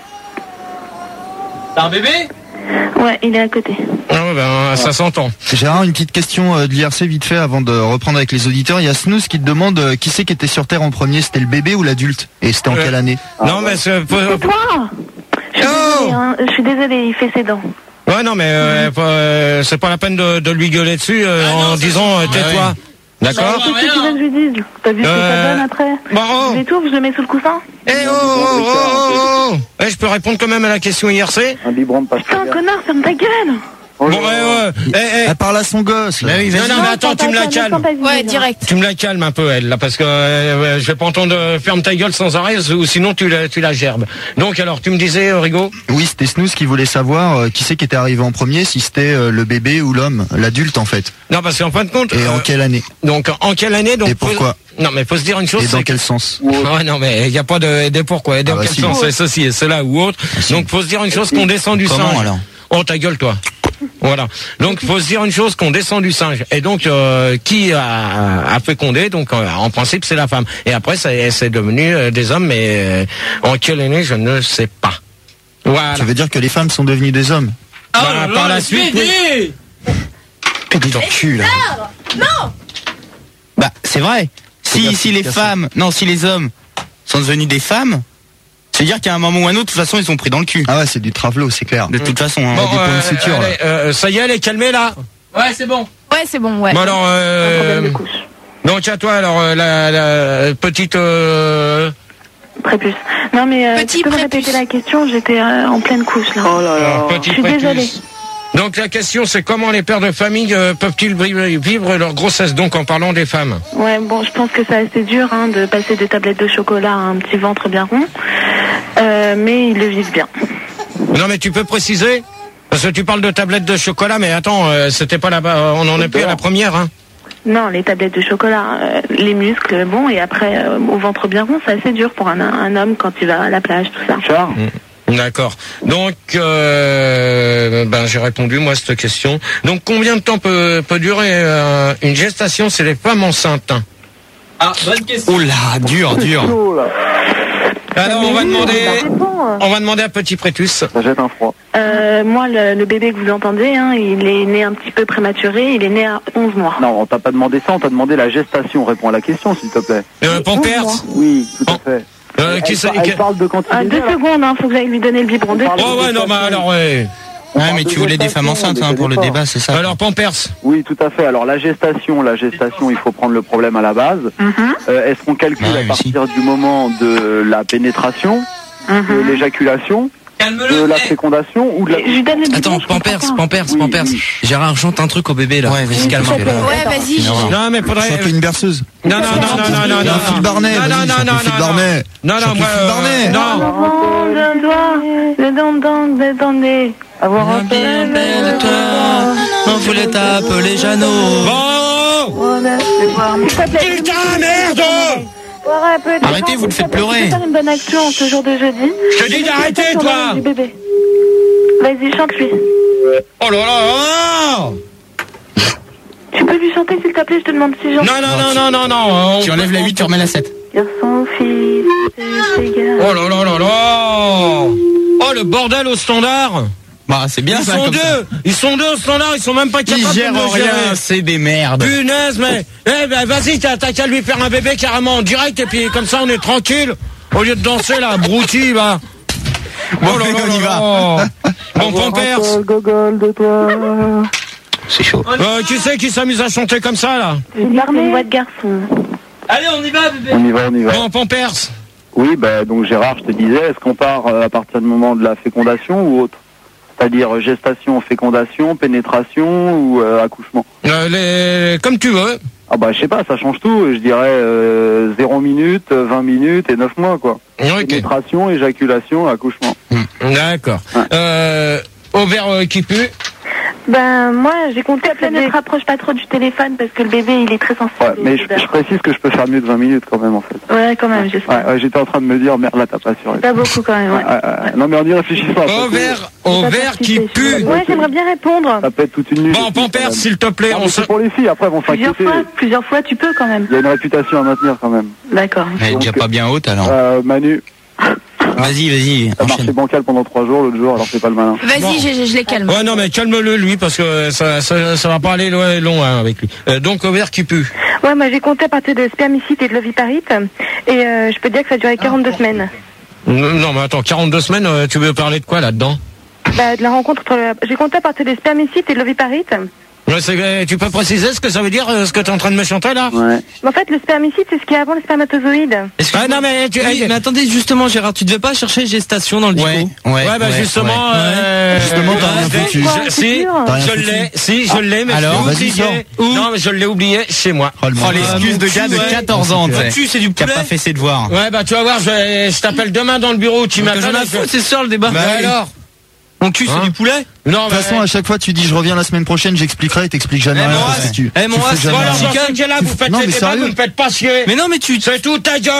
T'as un bébé? Ouais, il est à côté. Ah ouais, ben, ça s'entend. Gérard, une petite question euh, de l'I R C vite fait avant de reprendre avec les auditeurs. Il y a Snooze qui te demande euh, qui c'est qui était sur Terre en premier, c'était le bébé ou l'adulte? Et c'était en euh, quelle année? Non, mais c'est... C'est toi. Je suis oh désolée, hein. Je suis désolée, il fait ses dents. Ouais, non, mais euh, euh, c'est pas la peine de, de lui gueuler dessus euh, ah, non, en disant euh, tais-toi. Ouais. D'accord. Qu'est-ce que tu veux que je lui dise? T'as vu ce que euh... ça donne après? Bon. Je l'étouffe, je le mets sous le coussin. Eh oh, oh, oh, oh, oh. Eh, je peux répondre quand même à la question I R C? Un biberon de pâte. Putain, connard, ferme ta gueule. Bon, ouais, ouais. Eh, eh. Elle parle à son gosse. Là. Bah oui, non, non, mais attends, tu me la calmes. Ouais, direct. Tu me la calmes un peu, elle, là, parce que euh, je vais pas entendre euh, ferme ta gueule sans arrêt, ou sinon tu la, tu la gerbes. Donc, alors, tu me disais, euh, Rigaud? Oui, c'était Snooze qui voulait savoir euh, qui c'est qui était arrivé en premier, si c'était euh, le bébé ou l'homme, l'adulte en fait. Non, parce qu'en fin de compte... Et euh, en quelle année? Donc, en quelle année donc, Et pourquoi faut... Non, mais faut se dire une chose... Et dans quel que... sens? Ouais, non, mais il n'y a pas de, de pourquoi, et dans ah bah quel si. sens, c'est ceci et cela ou autre. Ah si. Donc, faut se dire une chose, qu'on descend du Comment, singe. Alors oh, ta gueule, toi. Voilà. Donc, faut se dire une chose, qu'on descend du singe. Et donc, euh, qui a, a fécondé, donc, euh, en principe, c'est la femme. Et après, ça, c'est devenu euh, des hommes, mais euh, en quelle année, je ne sais pas. Voilà. Ça veut dire que les femmes sont devenues des hommes. Ah, bah, là, par la suite, oui. Pédé dans le cul, là. Non. Bah, c'est vrai. Si, si les femmes, non, si les hommes sont devenus des femmes, c'est-à-dire qu'à un moment ou un autre, de toute façon, ils sont pris dans le cul. Ah ouais, c'est du travelo, c'est clair. De toute façon, hein. Bon, des points de euh, suture, allez, euh, ça y est, elle est calmée, là? Ouais, c'est bon. Ouais, c'est bon, ouais. Bon, alors, euh, Un problème de couche. donc, à toi, alors, euh, la, la petite, euh, Prépuce. Non mais euh, Petit tu peux me prépuce. répéter la question, j'étais euh, en pleine couche là. Oh là là. petite Je suis prépuce. désolée. Donc, la question, c'est comment les pères de famille euh, peuvent-ils vivre, vivre leur grossesse, donc, en parlant des femmes? Ouais, bon, je pense que c'est assez dur hein, de passer des tablettes de chocolat à un petit ventre bien rond, euh, mais ils le vivent bien. Non, mais tu peux préciser? Parce que tu parles de tablettes de chocolat, mais attends, euh, c'était pas là-bas, on en est plus à la première, hein? Non, les tablettes de chocolat, euh, les muscles, bon, et après euh, au ventre bien rond, c'est assez dur pour un, un homme quand il va à la plage, tout ça. Charles. D'accord. Donc, euh, ben j'ai répondu moi à cette question. Donc, combien de temps peut, peut durer euh, une gestation chez les femmes enceintes? Ah, bonne question. Oh là, dur, dur. Oh là. Alors, on va demander, Ça dépend. on va demander à Petit Prétus. Ça jette un froid. Euh, moi, le, le bébé que vous entendez, hein, il est né un petit peu prématuré, il est né à onze mois. Non, on t'a pas demandé ça, on t'a demandé la gestation. Réponds à la question, s'il te plaît. Euh, Pampers. Oui, tout à fait. Euh, qui elle, c'est- elle qui- parle de quantité. Ah, deux secondes, hein, faut que j'aille lui donner le biberon. Deux parle- Oh ouais, non, mais alors, ouais. Ouais, mais tu voulais des femmes enceintes hein, pour le débat, c'est ça. Alors, Pampers. Oui, tout à fait. Alors la gestation, la gestation, il faut prendre le problème à la base. Mhm. Euh, Est-ce qu'on calcule Ouais, à mais partir du moment de la pénétration, de Mhm. l'éjaculation, de Calme-le. la Eh, fécondation ou de la... Je lui donne le biberon. Attends, je comprends Pampers, pas. Pampers, Oui, Pampers. oui. Gérard, chante un truc au bébé là. Ouais, vas-y, Oui, calme-toi. tout à fait. Ouais, vas-y, Gégé. Non, mais faudrait. Chante une berceuse. Non, non, non, non, non, non, non. Un Phil Barnet, Non, vas-y, non, non, chante non, le Phil non, Barnet. Non, non, Chante moi. le Phil Barnet. euh, Non. Avant de doigt, le don don de donner, avoir un peu Bien belle toi, on voulait t'appeler Jeannot. Bon. S'il te plaît, Putain, merde! boire un peu de Arrêtez, sang, vous le s'il faites te plaît. pleurer. Je vais faire une bonne action en ce jour de jeudi. Je te dis d'arrêter, Sur toi. l'âme du bébé. Vas-y, chante-lui. Oh là là là! Tu peux lui chanter, s'il te plaît, je te demande si j'en... Non, non, non, non, non, non. Tu enlèves la huit, tu remets la sept. Garçon, fille, c'est égal. Oh là là là là! Oh, le bordel au standard! Bah, c'est bien Ils ça. sont comme ça. deux! Ils sont deux au standard, ils sont même pas Ils capables de gèrent me gérer. rien, c'est des merdes. Punaise, mais, eh ben, vas-y, t'as t'as qu'à lui faire un bébé carrément en direct, et puis comme ça, on est tranquille, au lieu de danser, là, brouti, va. Bon, Oh là là on y là va. là. Bon, Pampers. Gogol de toi. C'est chaud. Euh, qui c'est qui s'amuse à chanter comme ça, là? C'est une voix de garçon. Allez, on y va, bébé. On y va, on y va. Bon, Pampers. Oui, bah, donc Gérard, je te disais, est-ce qu'on part euh, à partir du moment de la fécondation ou autre? C'est-à-dire euh, gestation, fécondation, pénétration ou euh, accouchement? Euh, les... Comme tu veux. Ah bah je sais pas, ça change tout. Je dirais euh, zéro minute, vingt minutes et neuf mois quoi. Ok. Pénétration, éjaculation, accouchement. D'accord. Ouais. Euh, ovaire euh, qui pue. Ben, moi, j'ai compté... Ne te rapproche pas trop du téléphone parce que le bébé, il est très sensible. Ouais, mais je, je précise que je peux faire mieux de vingt minutes quand même en fait. Ouais, quand même, j'espère. Ouais, ouais, j'étais en train de me dire, merde là t'as pas assuré. Pas beaucoup quand même, ouais. Ouais, ouais, ouais. Non mais en y réfléchissant. après, Ovaire, ovaire qui pue. Ouais, j'aimerais bien répondre. Ça peut être toute une nuit. Bon, Pampers, s'il te plaît, Ah, on mais se... c'est pour les filles, après elles vont Plusieurs s'inquiéter. fois, plusieurs fois, tu peux quand même. Il y a une réputation à maintenir quand même. D'accord. Elle est déjà Donc, pas bien haute alors. Euh, Manu, Vas-y, vas-y, ça marchait enchaîne. bancal pendant trois jours, l'autre jour, alors c'est pas le malin. Vas-y, Bon. Gégé, je les calme. Ouais, non, mais calme-le, lui, parce que ça, ça, ça va pas aller loin, long hein, avec lui. Euh, donc, ovaire qui pue. Ouais, moi, j'ai compté à partir de spermicide et de l'oviparite. Et euh, je peux dire que ça a duré quarante-deux semaines. Non, non, mais attends, quarante-deux semaines, euh, tu veux parler de quoi là-dedans? Bah, de la rencontre entre... le- J'ai compté à partir des spermicides et de l'oviparite. Ouais, c'est- euh, tu peux préciser ce que ça veut dire, euh, ce que tu es en train de me chanter là? Ouais. Mais en fait, le spermicide, c'est ce qui est avant le spermatozoïde. Ah non, mais tu... Oui, mais attendez, justement, Gérard, tu devais pas chercher gestation dans le Ouais, dico. ouais, Ouais, bah ouais, justement, ouais. euh, Justement, t'as euh, rien je- foutu. Quoi, je- c'est Si, sûr T'as rien je foutu. l'ai, si, je l'ai, mais alors, je l'ai vas-y, oublié. sors. Où Non, mais je l'ai oublié chez moi. Oh, le Oh, l'excuse de gars de ouais. quatorze ans, tu sais. Tu, c'est du Qui a poulet. pas fait ses devoirs. Ouais, bah tu vas voir, je, je t'appelle demain dans le bureau, tu Que m'appelles. j'en ai à je- foutre, c'est ça le débat. Bah alors Mon cul, c'est Hein du poulet. Non, De toute façon, à chaque fois, tu dis je reviens la semaine prochaine, j'expliquerai et t'expliques jamais Eh, rien mon parce as. que tu. Eh, mon tu fais as, jamais voilà, rien. Voilà, dans ce cas-là, vous faites Non, les mais débats, sérieux. vous me faites pas chier. Mais non, mais tu, C'est tout ta gueule.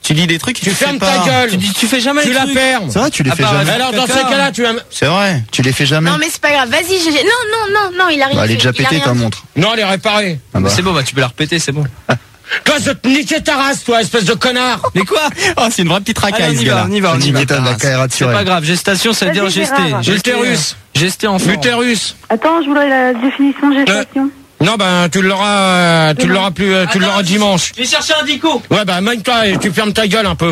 Tu dis des trucs, tu fermes ta gueule. Tu dis, tu fais jamais. Tu la fermes. C'est vrai, tu les fais jamais. Alors dans ces cas-là, tu. C'est vrai, tu les fais jamais. Non mais c'est pas grave. Vas-y, G G. Non, non, non, non, il a rien. Bah, elle est fait. déjà pétée ta montre. Non, elle est réparée. Ah bah. C'est bon, bah tu peux la répéter, c'est bon. Toi, je te niquer ta race, toi, espèce de connard. Mais quoi? Oh, c'est une vraie petite racaille, on y va, on y va, on y va. C'est pas grave, gestation, ça veut dire gesté. L'utérus. Gesté en forme. L'utérus. Attends, je voudrais la définition de gestation. Non, ben, tu l'auras, tu l'auras plus, tu l'auras dimanche. Je vais chercher un dico. Ouais, bah, mène-toi et tu fermes ta gueule un peu.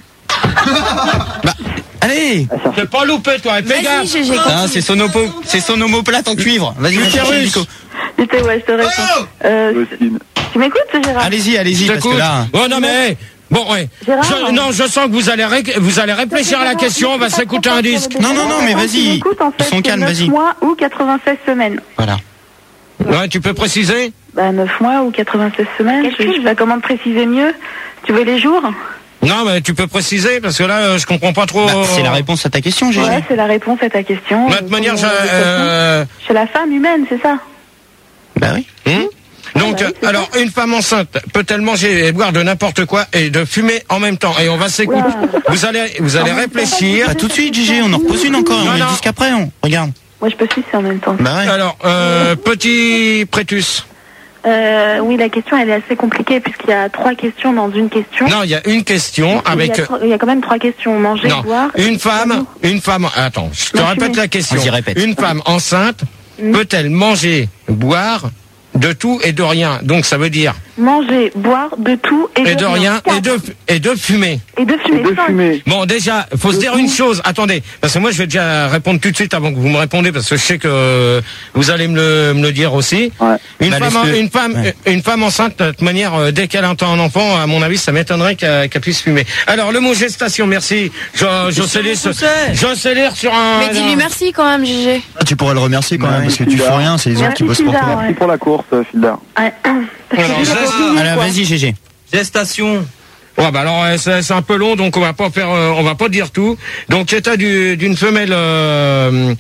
Bah, allez. Fais pas louper, toi, fais gaffe. Ah, c'est son opo, c'est son omoplate en cuivre. Vas-y, l'utérus. C'était, ouais, je te réponds. Euh, tu m'écoutes, Gérard? Allez-y, allez-y, parce que là. Oh, non, mais, bon, ouais. Je, non, je sens que vous allez, ré, vous allez réfléchir à la question, on va s'écouter un disque. Non, non, non, mais vas-y. Ils sont calmes, vas-y. neuf mois ou quatre-vingt-seize semaines. Voilà. Ouais, tu peux préciser? Bah, neuf mois ou quatre-vingt-seize semaines. Je sais pas comment te préciser mieux. Tu veux les jours? Non, mais tu peux préciser, parce que là, je comprends pas trop. Bah, c'est la réponse à ta question, Gégé. Ouais, c'est la réponse à ta question. De toute manière, je, euh... chez la femme humaine, c'est ça? Bah oui. Hum Donc, ah bah oui, alors, ça. Une femme enceinte peut-elle manger et boire de n'importe quoi et de fumer en même temps? Et on va s'écouter. Vous allez, vous allez réfléchir. Pas tout de suite, Gégé, on en repose une encore, on met le disque après, on regarde. Moi, je peux sucer en même temps. Bah ouais. Alors, euh, petit prétus. Euh, oui, la question, elle est assez compliquée puisqu'il y a trois questions dans une question. Non, il y a une question avec. Il y a, il y a quand même trois questions. Manger, non. boire. Une femme, une femme. Attends, je te non, répète la question. Répète. Une femme enceinte mmh. peut-elle manger, boire de tout et de rien? Donc ça veut dire manger, boire de tout et, et de, de rien, rien et de et de fumer. Et de fumer. Et de fumer. Bon, déjà, faut de se dire tout. Une chose. Attendez, parce que moi je vais déjà répondre tout de suite avant que vous me répondez, parce que je sais que vous allez me le, me le dire aussi. Ouais. Une, bah, femme, une femme, ouais. une femme enceinte, de toute manière, dès qu'elle entend un enfant, à mon avis, ça m'étonnerait qu'elle, qu'elle puisse fumer. Alors le mot gestation, merci. Jocelyne, Jocelyne sur un. Mais dis-lui merci quand même, Gégé. Ah, tu pourrais le remercier quand ouais. même, parce que tu fais rien, c'est les autres qui bossent pour toi. Merci pour la course, Filda. Ouais. Alors, alors vas-y, Gégé. Gestation. Ouais, bah alors c'est, c'est un peu long, donc on va pas faire, euh, on va pas dire tout. Donc état du, d'une femelle euh,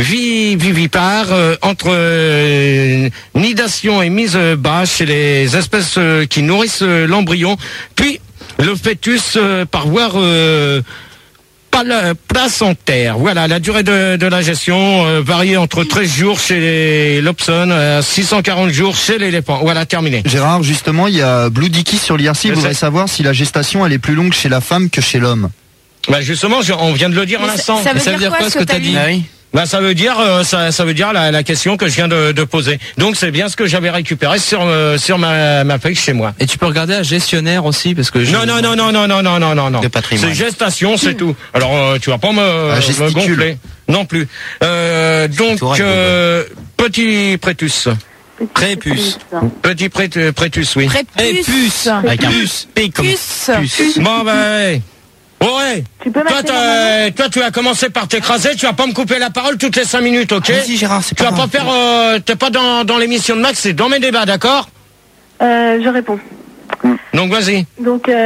vivipare euh, entre euh, nidation et mise bas chez les espèces euh, qui nourrissent euh, l'embryon, puis le fœtus euh, par voie euh, placentaire. Voilà, la durée de, de la gestion euh, varie entre treize jours chez l'Opson, euh, six cent quarante jours chez l'éléphant. Voilà, terminé. Gérard, justement, il y a Blue Dicky sur l'I R C, il voudrait savoir si la gestation elle est plus longue chez la femme que chez l'homme. Bah justement, je, on vient de le dire à l'instant. Ça, ça, veut ça veut dire quoi, quoi ce que tu as dit, dit ah oui. Bah ça veut dire euh, ça, ça veut dire la, la question que je viens de, de poser. Donc c'est bien ce que j'avais récupéré sur euh, sur ma, ma feuille chez moi. Et tu peux regarder à gestionnaire aussi parce que je... non non non non non non non non non non. C'est gestation, c'est tout. Alors euh, tu vas pas me, ah, me gonfler non plus. Euh, donc euh, petit prétus. Prépuce. Petit pré- prétus, oui. Prépuce. Avec un puce. Puce. Bon ben. Ouais. Tu peux toi, toi, tu as commencé par t'écraser. Tu vas pas me couper la parole toutes les cinq minutes, ok? Vas-y, Gérard, c'est tu pas vas pas faire. Euh, t'es pas dans, dans l'émission de Max, c'est dans mes débats, d'accord? Euh, je réponds. Donc vas-y. Donc euh,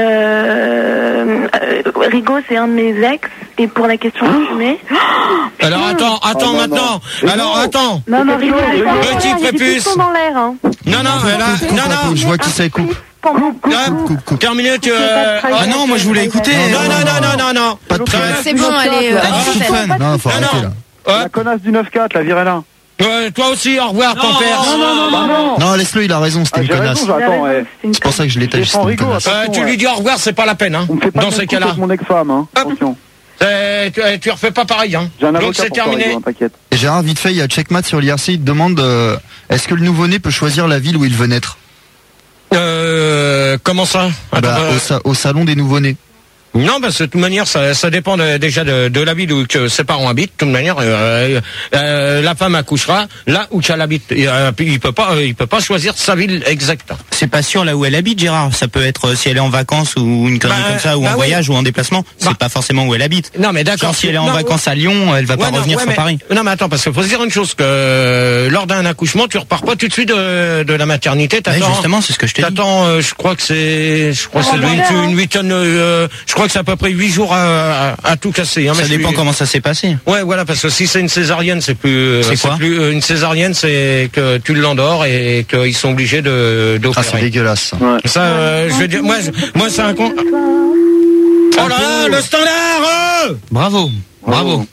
euh, Rigaud, c'est un de mes ex. Et pour la question de fumer. Alors attends, attends oh, maintenant. Non. Alors attends. Non, non, Rigaud, petit prépuce. dans l'air, hein. Non, non, mais là, non, non. Je vois qui ça coupe. Terminé, tu. Euh... Ah non, moi je voulais écouter. Non, non, non, non, non, non. Pas de c'est bon, allez. Euh, non, faut arrêter là. La connasse du neuf quatre, la Virella. Ouais, toi aussi, au revoir, ton père. Non, non, non, non. Non, laisse-le, il a raison, c'était ah, une connasse. Raison, j'attends, ouais. C'est pour ça que je l'étais juste une connasse. Euh, tu lui dis au revoir, c'est pas la peine, hein. Dans ces cas-là. Mon ex-femme, hein. Attention. Tu, tu refais pas pareil, hein. Donc c'est terminé. Toi, Rigo, et Gérard, vite fait, il y a Checkmat sur l'I R C, il te demande euh, est-ce que le nouveau-né peut choisir la ville où il veut naître? Euh, comment ça? Attends, bah, euh... au, sa- au salon des nouveau-nés. Non, bah, de toute manière, ça, ça dépend de, déjà de, de la ville où que ses parents habitent. De toute manière, euh, euh, la femme accouchera là où qu'elle habite. Et, euh, il peut pas, euh, il peut pas choisir sa ville exacte. C'est pas sûr là où elle habite, Gérard. Ça peut être euh, si elle est en vacances ou une connerie bah, comme ça, ou bah, en oui. voyage ou en déplacement. C'est bah. pas forcément où elle habite. Non, mais d'accord. Genre, si elle est en non, vacances à Lyon, elle va ouais, pas non, revenir ouais, sur mais, Paris. Non, mais attends, parce qu'il faut se dire une chose que euh, lors d'un accouchement, tu repars pas tout de suite de, de la maternité. T'attends. Ouais, justement, c'est ce que je te dis. T'attends, euh, je crois que c'est, je crois que c'est une, une huitaine, euh, je crois que c'est à peu près huit jours. À, à, à tout casser. Hein, ça dépend suis... comment ça s'est passé. Ouais, voilà, parce que si c'est une césarienne, c'est plus. C'est, c'est quoi plus, euh, une césarienne, c'est que tu l'endors et qu'ils sont obligés de d'opérer. Ah, c'est dégueulasse. Ouais. Ça, euh, je veux dire, moi, je, moi, c'est un con. Oh là là, le standard. Bravo, bravo.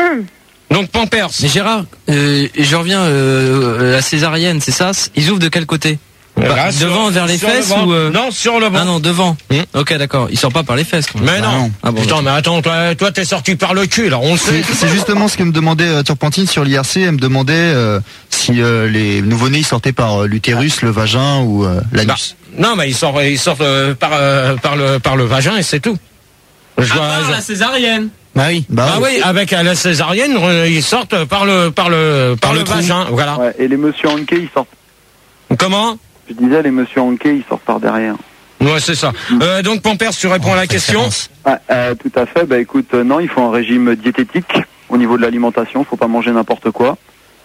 Donc Pampers. Mais Gérard, euh, je reviens euh, à la césarienne, c'est ça? Ils ouvrent de quel côté? Bah, Là, devant, sur, vers les fesses ou euh... Non, sur le ventre. Ah non, devant. Hum. Ok, d'accord. Il sort pas par les fesses. Quand même. Mais bah non. non. Ah bon, putain, mais attends, toi, toi, t'es sorti par le cul, là. On le sait. C'est justement ce que me demandait euh, Turpentine sur l'I R C. Elle me demandait euh, si euh, les nouveau-nés sortaient par euh, l'utérus, le vagin ou euh, l'anus. Bah, non, mais ils sortent, ils sortent euh, par, euh, par le, par le vagin et c'est tout. Je à part la césarienne. Bah oui. Bah, bah oui, oui, avec la césarienne, ils sortent par le, par le, par, par le, le vagin, voilà. Ouais, et les monsieur Hanke, ils sortent. Comment? Je disais, les monsieur Hanke, ils sortent par derrière. Ouais, c'est ça. Euh, donc, Pampers, tu réponds oh, à la question. Ah, euh, tout à fait. Bah écoute, euh, non, il faut un régime diététique au niveau de l'alimentation. Faut pas manger n'importe quoi.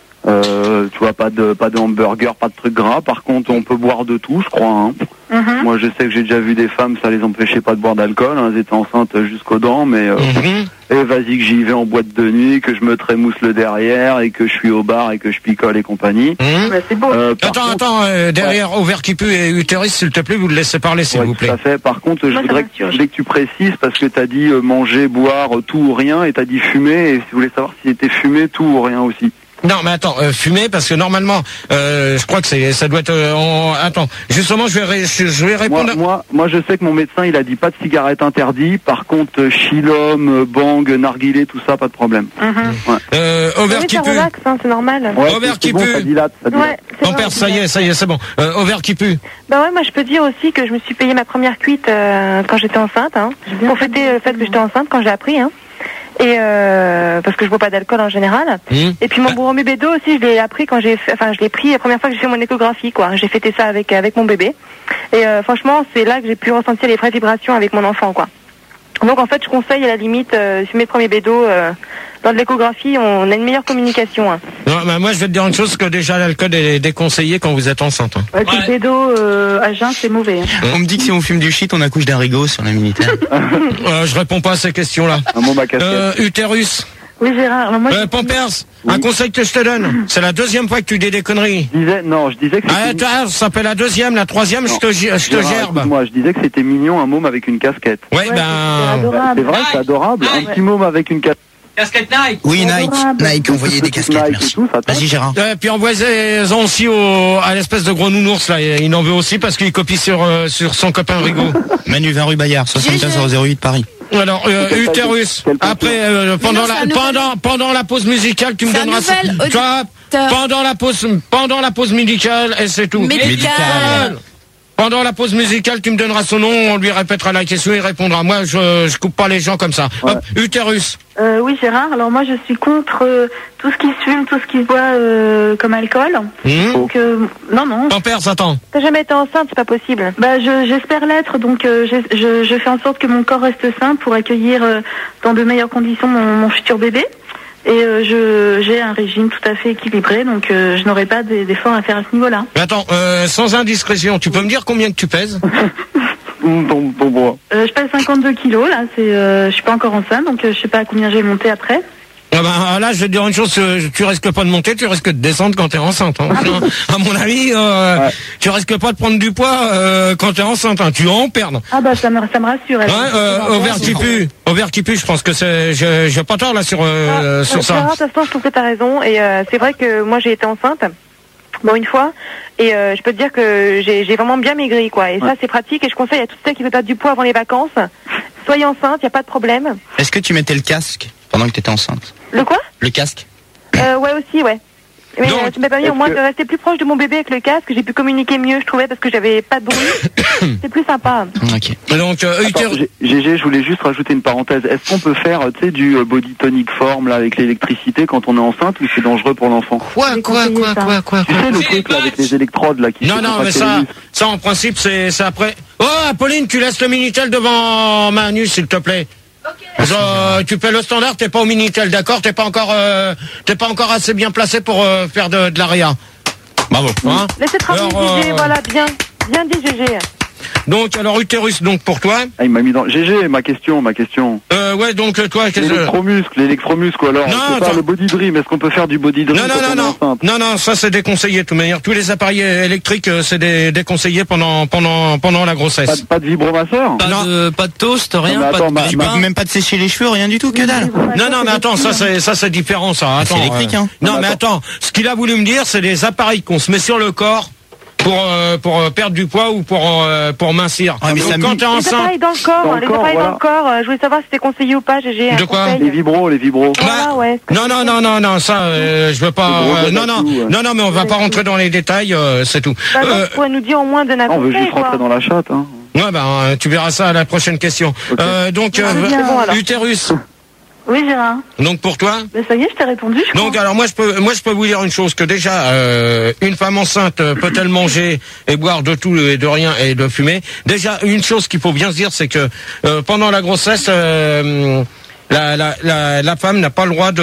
Euh, tu vois, pas de pas de hamburger, pas de trucs gras. Par contre, on peut boire de tout, je crois. Hein. Mm-hmm. Moi, je sais que j'ai déjà vu des femmes, ça les empêchait pas de boire d'alcool. Hein. Elles étaient enceintes jusqu'aux dents, mais euh, mm-hmm. et vas-y que j'y vais en boîte de nuit, que je me trémousse le derrière et que je suis au bar et que je picole et compagnie. Mm-hmm. Bah, c'est beau. Euh, attends, contre, attends, euh, derrière ouais. Ovaire qui pue et utérus, s'il te plaît, vous le laissez parler, s'il ouais, vous plaît. Tout à fait. Par contre, je voudrais, que, je voudrais que tu précises parce que t'as dit euh, manger, boire, tout ou rien, et t'as dit fumer. Et je voulais savoir si c'était fumer, tout ou rien aussi. Non, mais attends, euh, fumer, parce que normalement, euh, je crois que c'est, ça doit être. Euh, en... Attends, justement, je vais, ré... je vais répondre. Moi, moi, moi, je sais que mon médecin, il a dit pas de cigarettes interdites. Par contre, euh, chilom, bang, narguilé, tout ça, pas de problème. Mm-hmm. Ouais. Euh, ovaire qui pue. Relax, hein, c'est normal. Ouais, ovaire qui bon, pue. Ça dilate, ça dilate. Ouais, Mon père, ça y est, ça y est, c'est bon. Euh, ovaire qui pue. Bah ouais, moi je peux dire aussi que je me suis payé ma première cuite euh, quand j'étais enceinte, hein, pour fêter le fait que j'étais enceinte quand j'ai appris, hein. Et euh, parce que je bois pas d'alcool en général. Mmh. Et puis mon premier bébé aussi, je l'ai appris quand j'ai, fait, enfin je l'ai pris la première fois que j'ai fait mon échographie, quoi. J'ai fêté ça avec avec mon bébé. Et euh, franchement, c'est là que j'ai pu ressentir les vraies vibrations avec mon enfant, quoi. Donc en fait, je conseille à la limite, euh, sur mes premiers bédos, euh, lors de l'échographie, on a une meilleure communication. Hein. Non, bah moi je vais te dire une chose, que déjà l'alcool est déconseillé quand vous êtes enceinte. Hein. Ouais, ouais. Le bédo euh, à jeun, c'est mauvais. Hein. On me dit que si on fume du shit, on accouche d'un rigot sur la militaire. euh, je réponds pas à ces questions-là. Un bon euh, utérus. Oui, Gérard. Moi, euh, Pampers, oui. Un conseil que je te donne. C'est la deuxième fois que tu dis des conneries. Je disais, non, je disais que c'était... Ah, ça s'appelle la deuxième, la troisième, non. je te, je te gerbe. Moi, je disais que c'était mignon, un môme avec une casquette. Ouais, ouais ben... Bah, c'est vrai, c'est adorable. Nike. Un petit môme avec une casquette. Casquette Nike. Oui, Nike. Nike, envoyez des casquettes, merci. Vas-y, Gérard. Euh, puis envoyez-en aussi au, à l'espèce de gros nounours, là. Il en veut aussi parce qu'il copie sur, euh, sur son copain Rigaud. Manu, vingt rue Bayard, soixante-quinze zéro zéro huit Paris. Alors, euh, utérus. Après, euh, pendant la, pendant, pendant la pause musicale, tu me donneras ça. Toi, pendant la pause, pendant la pause musicale, et c'est tout. Médical. Pendant la pause musicale, tu me donneras son nom, on lui répétera la question, il répondra. Moi, je, je coupe pas les gens comme ça. Ouais. Hop, utérus. Euh, oui, Gérard. Alors moi, je suis contre euh, tout ce qui se fume, tout ce qui se boit euh, comme alcool. Mmh. Donc, euh, non, non. Pampers, attends. T'as jamais été enceinte, c'est pas possible. Bah, je, j'espère l'être. Donc, euh, je, je, je fais en sorte que mon corps reste sain pour accueillir euh, dans de meilleures conditions mon, mon futur bébé. Et euh, je j'ai un régime tout à fait équilibré, donc euh, je n'aurai pas d'efforts à faire à ce niveau-là. Mais attends, euh, sans indiscrétion, tu peux me dire combien que tu pèses? Bon, bon, bon. Euh, je pèse cinquante-deux kilos, là, c'est, euh, je suis pas encore enceinte, donc euh, je sais pas à combien j'ai monté après. Ah bah, là, je vais te dire une chose, tu risques pas de monter, tu risques de descendre quand t'es enceinte. Hein. À mon avis, euh, ouais. Tu risques pas de prendre du poids euh, quand t'es enceinte. Hein. Tu vas en perdre. Ah bah ça me, ça me rassure. Ouais, euh, ovaire qui pue, ovaire qui pue, je pense que c'est, j'ai pas tort là sur euh, ah, sur ça. De toute façon, je trouve que t'as raison, et euh, c'est vrai que moi j'ai été enceinte. Bon, une fois, et euh, je peux te dire que j'ai, j'ai vraiment bien maigri, quoi. Et ouais. Ça, c'est pratique, et je conseille à toutes celles qui veulent perdre du poids avant les vacances, soyez enceinte, y a pas de problème. Est-ce que tu mettais le casque pendant que t'étais enceinte? Le quoi? Le casque. Euh, ouais, aussi, ouais. Mais Donc, euh, tu m'as permis au moins que... de rester plus proche de mon bébé avec le casque, j'ai pu communiquer mieux, je trouvais, parce que j'avais pas de bruit. C'est plus sympa. Ok. Donc, euh, Attends, G G, je voulais juste rajouter une parenthèse. Est-ce qu'on peut faire, tu sais, du body tonic form là avec l'électricité quand on est enceinte, ou c'est dangereux pour l'enfant? Quoi, quoi, quoi, quoi, quoi, Tu sais le truc là avec les électrodes là qui. Non, non, mais ça, ça en principe c'est, c'est après. Oh, Apolline, tu laisses le Minitel devant Manu, s'il te plaît. Okay. Euh, tu fais le standard, t'es pas au Minitel, d'accord? T'es pas encore, euh, t'es pas encore assez bien placé pour euh, faire de, de l'aria. Bravo. Hein? Laissez travailler G G, euh... voilà, bien, bien dit G G. Donc, alors, utérus, donc, pour toi. Ah, il m'a mis dans... G G, ma question, ma question. Euh, ouais, donc, toi, qu'est-ce que... L'électromuscle, l'électromuscle, alors. Non, on peut faire le body dream. Est-ce qu'on peut faire du body dream? Non, non, non, non. Non, non, ça, c'est déconseillé, de toute manière. Tous les appareils électriques, c'est dé... déconseillé pendant, pendant, pendant la grossesse. Pas de, pas de vibromasseur? Pas non. de, pas de toast, rien, attends, pas de, ma, ma, ma... même pas de sécher les cheveux, rien du tout, que dalle. Non, non, mais attends, ça, c'est, ça, c'est différent, ça. Attends. C'est électrique, hein. Non, mais attends. Ce qu'il a voulu me dire, c'est des appareils qu'on se met sur le corps pour euh, pour euh, perdre du poids ou pour euh, pour mincir. Ah, mais donc, ça quand t'es Les enceinte, appareils dans le corps, Dans le les corps, appareils voilà. dans le corps, euh, je voulais savoir si c'était conseillé ou pas, G G. De quoi? Les vibros, les vibros. Voilà, ouais. non, non, non, non, non, ça, euh, je veux pas. Euh, non, non, non, non, mais on va pas rentrer dans les détails, euh, c'est tout. Bah, non, Euh, tu pourrais nous dire au moins de On veut conseil, juste quoi. rentrer dans la chatte, hein. ouais, ben, euh, tu verras ça à la prochaine question. Okay. Euh, donc, euh, Ah, bien, bon, alors. utérus. Oui, Gérard. Donc pour toi. Mais ça y est, je t'ai répondu, je Donc crois. alors moi je peux moi je peux vous dire une chose, que déjà euh, une femme enceinte euh, peut-elle manger et boire de tout et de rien et de fumer. Déjà une chose qu'il faut bien se dire, c'est que euh, pendant la grossesse euh, la, la, la, la femme n'a pas le droit de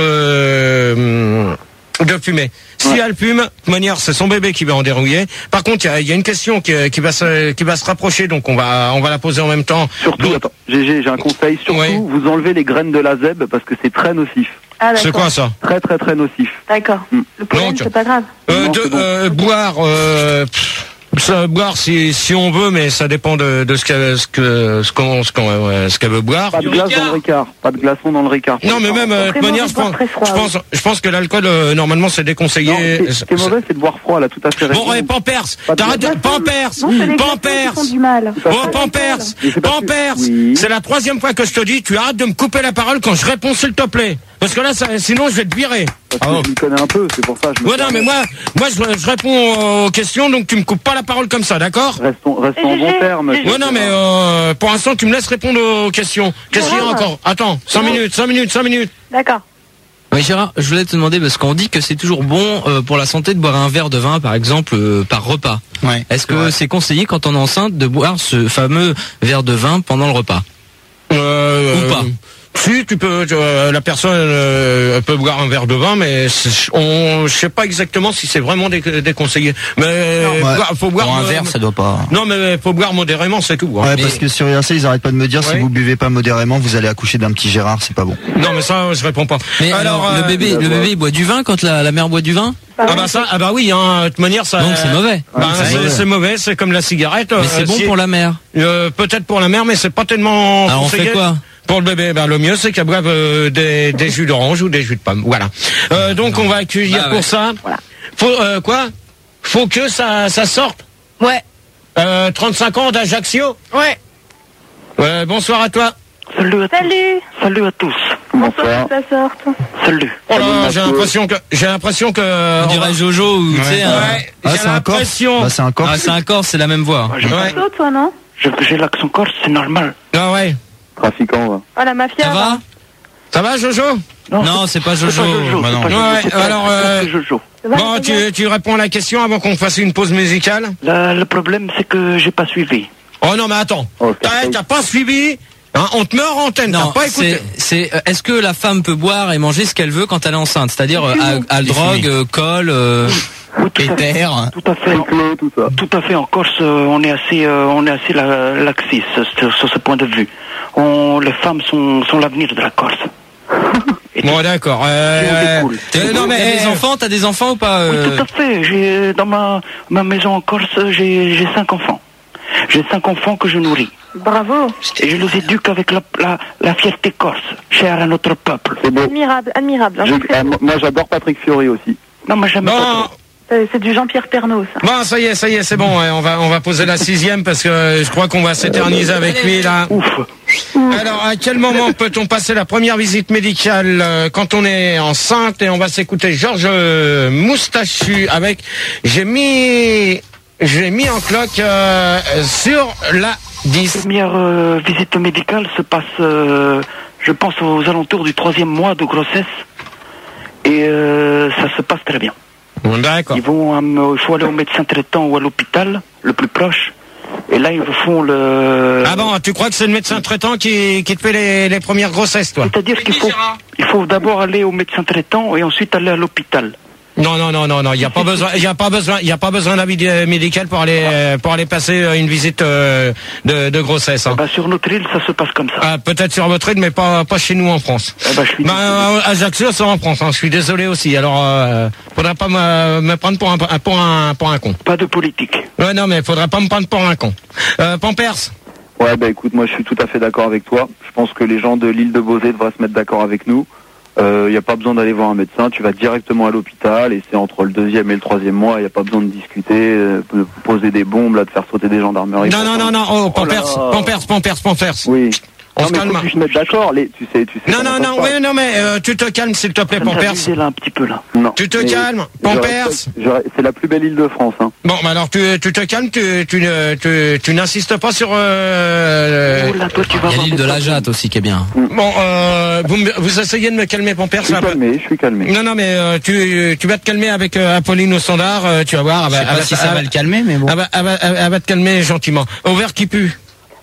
euh, de fumer. Si Ouais. elle fume, de toute manière, c'est son bébé qui va en dérouiller. Par contre, il y a, y a une question qui, qui va se qui va se rapprocher, donc on va on va la poser en même temps. Surtout, Donc, attends, G G, j'ai un conseil. Surtout, Ouais. vous enlevez les graines de la zèbe parce que c'est très nocif. Ah, c'est d'accord. quoi ça? Très, très, très nocif. D'accord. Hmm. Le pollen, Donc, c'est pas grave. Euh, Non, de, c'est bon. euh, boire, euh, pff, ça, boire si si on veut, mais ça dépend de, de ce qu'elle ce que ce qu'on ce qu'on euh, ce qu'elle veut boire. Pas de glace dans le Ricard. Pas de glaçon dans le Ricard. Non, mais même euh, de toute Vraiment, manière, de je boire pense, très froid, je pense, je pense que l'alcool euh, normalement c'est déconseillé. Non, ce qui est- ce qui est mauvais, c'est de boire froid, là, tout à fait. Bon, raison. ouais, Pampers, Pas de t'arrêtes de glaçon. Pampers, Non, c'est les Pampers. glaçons qui font du mal. Oh, Pampers, Mais c'est parce que- Pampers, Oui. c'est la troisième fois que je te dis, tu arrêtes de me couper la parole quand je réponds, s'il te plaît. Parce que là, ça, sinon, je vais te virer. Parce que je m'y connais un peu, c'est pour ça. Je me Ouais, non, mais moi, moi, je, je réponds aux questions, donc tu me coupes pas la parole comme ça, d'accord? Restons, restons en Et bon G G, terme. G G. Ouais, non, mais euh, pour l'instant, tu me laisses répondre aux questions. Qu'est-ce qu'il y a Gérard. encore? Attends, cinq minutes, cinq minutes, cinq minutes. D'accord. Oui, Gérard, je voulais te demander, parce qu'on dit que c'est toujours bon euh, pour la santé de boire un verre de vin, par exemple, euh, par repas. Ouais. Est-ce que c'est conseillé quand on est enceinte de boire ce fameux verre de vin pendant le repas? Euh, Ou pas? Si, tu peux, tu, euh, la personne euh, peut boire un verre de vin, mais c'est- on, je sais pas exactement si c'est vraiment dé- déconseillé. Mais Ouais. boire- faut boire. Pour un euh, verre, ça doit pas. Non, mais faut boire modérément, c'est tout. hein. Ouais, Mais- parce que sur I R C, ils arrêtent pas de me dire, si Ouais. vous buvez pas modérément, vous allez accoucher d'un petit Gérard, c'est pas bon. Non, mais ça, je réponds pas. Mais alors, euh, le bébé, le bébé il boit du vin quand la, la mère boit du vin? Ah bah ça, ah bah oui, hein, de toute manière ça. Donc c'est mauvais. Bah, Ah, c'est c'est mauvais. c'est mauvais, c'est comme la cigarette. Mais c'est euh, bon si- pour la mère. euh, peut-être pour la mère, mais c'est pas tellement. Alors on conseillé. fait quoi? Pour le bébé, ben le mieux c'est qu'elle boive euh, des, des jus d'orange ou des jus de pomme. Voilà. Euh, donc on va accueillir Bah, pour ouais. ça. Faut euh, quoi? Faut que ça ça sorte. Ouais. Euh, trente-cinq ans d'Ajaccio. Ouais. Euh, bonsoir à toi. Salut à tous. Salut. Salut à tous. Bonsoir, que ça sorte. Salut. Oh là, Salut, j'ai Mathieu. l'impression que j'ai l'impression que. On dirait Jojo ou tu sais. un- Ouais, Ah, j'ai c'est un corse. l'impression. Bah, c'est un corse. Ah, c'est un corse, c'est la même voix. J'ai Ouais. Toi, toi, non? je- j'ai l'accent corse, c'est normal. Ah ouais. Trafiquant, va. Ah, la mafia. Ça va? Ça va, Jojo? Non, c'est pas Jojo. C'est pas Jojo. Bah c'est non. pas Jojo, Ouais, c'est pas- alors, c'est pas euh, que Jojo. Ça va, Bon, ça tu, va tu réponds à la question avant qu'on fasse une pause musicale. La- le problème, c'est que j'ai pas suivi. Oh non, mais attends. Oh, T'as c'est- t'as pas suivi? Hein, on te met en antenne, Non, t'as pas écouté. c'est, c'est, euh, est-ce que la femme peut boire et manger ce qu'elle veut quand elle est enceinte? C'est-à-dire, euh, à, à Des drogue, fumées. euh, colle, euh, Oui, tout, à fait, Éther. tout à fait. Cyclo, tout ça. Tout à fait. En Corse, euh, on est assez, euh, on est assez la- laxiste sur, sur ce point de vue. On, les femmes sont, sont l'avenir de la Corse. Et Bon, d'accord. Euh, Et on découle. euh, non, mais T'as des euh, enfants, t'as des enfants ou pas? Oui, euh, tout à fait. J'ai dans ma ma maison en Corse, j'ai j'ai cinq enfants. J'ai cinq enfants que je nourris. Bravo. Et je les éduque avec la la, la fierté corse, chère à notre peuple. C'est beau. Admirable, admirable. hein, Je- très ah, beau. moi, j'adore Patrick Fiori aussi. Non, mais j'aime pas Bon, trop. Euh, C'est du Jean-Pierre Pernaut, ça. bon, ça y est, ça y est, c'est bon. ouais, on va, on va poser la sixième parce que je crois qu'on va s'éterniser avec lui là. Ouf. Alors, à quel moment peut-on passer la première visite médicale euh, quand on est enceinte? Et on va s'écouter Georges euh, Moustachu avec j'ai mis, j'ai mis en cloque euh, sur la dix. La première euh, visite médicale se passe, euh, je pense, aux alentours du troisième mois de grossesse. Et euh, ça se passe très bien. D'accord. Ils vont, euh, il faut aller au médecin traitant ou à l'hôpital, le plus proche. Et là, ils vous font le... Ah bon, tu crois que c'est le médecin traitant qui, qui te fait les, les premières grossesses, toi? C'est-à-dire qu'il faut, il faut d'abord aller au médecin traitant et ensuite aller à l'hôpital. Non, non, non, non, non, il n'y a pas besoin, il y a pas besoin, il y a pas besoin d'avis médical pour aller, pour aller passer une visite euh, de, de grossesse. Hein. Bah, sur notre île, ça se passe comme ça. Ah, peut-être sur votre île, mais pas, pas chez nous en France. Ah, bah, je suis bah, à Ajaccio, c'est en France. Hein. Je suis désolé aussi. Alors, euh, faudra pas me, me prendre pour un, pour un, pour un con. Pas de politique. Ouais, non, mais faudra pas me prendre pour un con. Euh, Pampers. Ouais, bah écoute, moi je suis tout à fait d'accord avec toi. Je pense que les gens de l'île de Beauvais devraient se mettre d'accord avec nous. Il euh, n'y a pas besoin d'aller voir un médecin, tu vas directement à l'hôpital et c'est entre le deuxième et le troisième mois, il n'y a pas besoin de discuter, euh, de poser des bombes, là, de faire sauter des gendarmeries. Non, non, non, non, oh, Pampers, oh Pampers, Pampers, Pampers. Oui. On non, se mais calme. faut que je me mette d'accord, les, tu sais, tu sais. Non, non, non, oui, non, mais euh, tu te calmes, s'il te plaît, Pampers. là un petit peu là. Non. Tu te calmes, Pampers. C'est la plus belle île de France. Hein. Bon, bah alors tu, tu te calmes, tu, tu, tu, tu n'insistes pas sur. Euh, oh là, toi, tu vas il y a l'île de la Jatte aussi qui est bien. Bon, euh, vous, vous essayez de me calmer, Pampers. Je suis calmé, je suis calmé. Non, non, mais euh, tu, tu vas te calmer avec euh, Apolline au standard, euh, tu vas voir. Je sais pas si ça va le calmer, mais bon. Elle va, elle va, elle va te calmer gentiment. Au vert qui pue.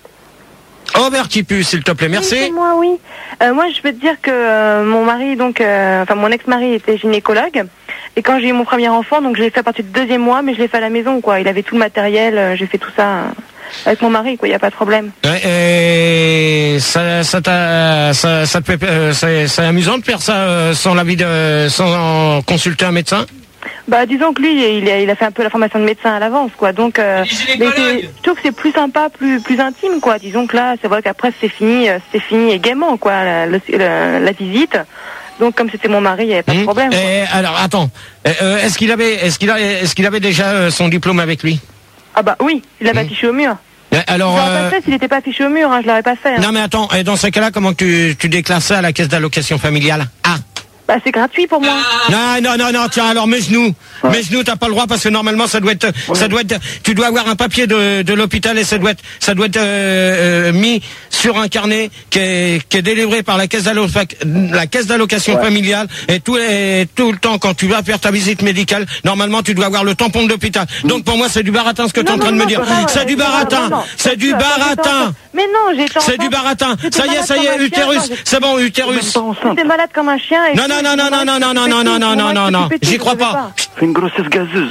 Au vert qui pue, s'il te plaît, merci. Oui, c'est moi, oui. Euh, moi, je peux te dire que euh, mon mari, donc, euh, enfin, mon ex-mari était gynécologue. Et quand j'ai eu mon premier enfant, donc je l'ai fait à partir du deuxième mois, mais je l'ai fait à la maison, quoi. Il avait tout le matériel, euh, j'ai fait tout ça euh, avec mon mari, quoi. Il n'y a pas de problème. Et ça, ça, t'a, ça, ça te fait, euh, c'est, c'est amusant de faire ça euh, sans l'avis de, sans consulter un médecin. Bah, disons que lui, il a, il a fait un peu la formation de médecin à l'avance, quoi. Donc, euh, mais c'est, je trouve que c'est plus sympa, plus, plus intime, quoi. Disons que là, c'est vrai qu'après, c'est fini, c'est fini et gaiement, quoi, la, la, la, la visite. Donc, comme c'était mon mari, il n'y avait pas de problème. Mmh. Et alors, attends, euh, est-ce qu'il avait, est-ce qu'il avait, est-ce qu'il avait déjà euh, son diplôme avec lui? Ah bah oui, il l'avait mmh. affiché au mur. Et alors, je l'aurais euh... pas fait s'il n'était pas affiché au mur, hein, je l'aurais pas fait. Hein. Non mais attends, et dans ce cas-là, comment tu, tu déclares ça à la caisse d'allocation familiale? Ah. Bah c'est gratuit pour moi. Non non non non tiens alors mes genoux ouais. mes genoux t'as pas le droit parce que normalement ça doit être ouais. ça doit être tu dois avoir un papier de, de l'hôpital et ça doit être ça doit être euh, euh, mis sur un carnet qui est, qui est délivré par la caisse d'allocation la caisse d'allocation ouais. familiale et tout les, tout le temps quand tu vas faire ta visite médicale normalement tu dois avoir le tampon de l'hôpital. Mmh. Donc pour moi c'est du baratin ce que tu es en train de me dire. C'est du baratin, c'est du baratin. Mais non, j'ai C'est du baratin. Ça y est, ça y est, utérus. C'est bon, utérus. J'étais malade comme un chien. Non, non, non, non, non, non, non, non, non, non, non, non, non, non. J'y crois pas. C'est une grossesse gazeuse.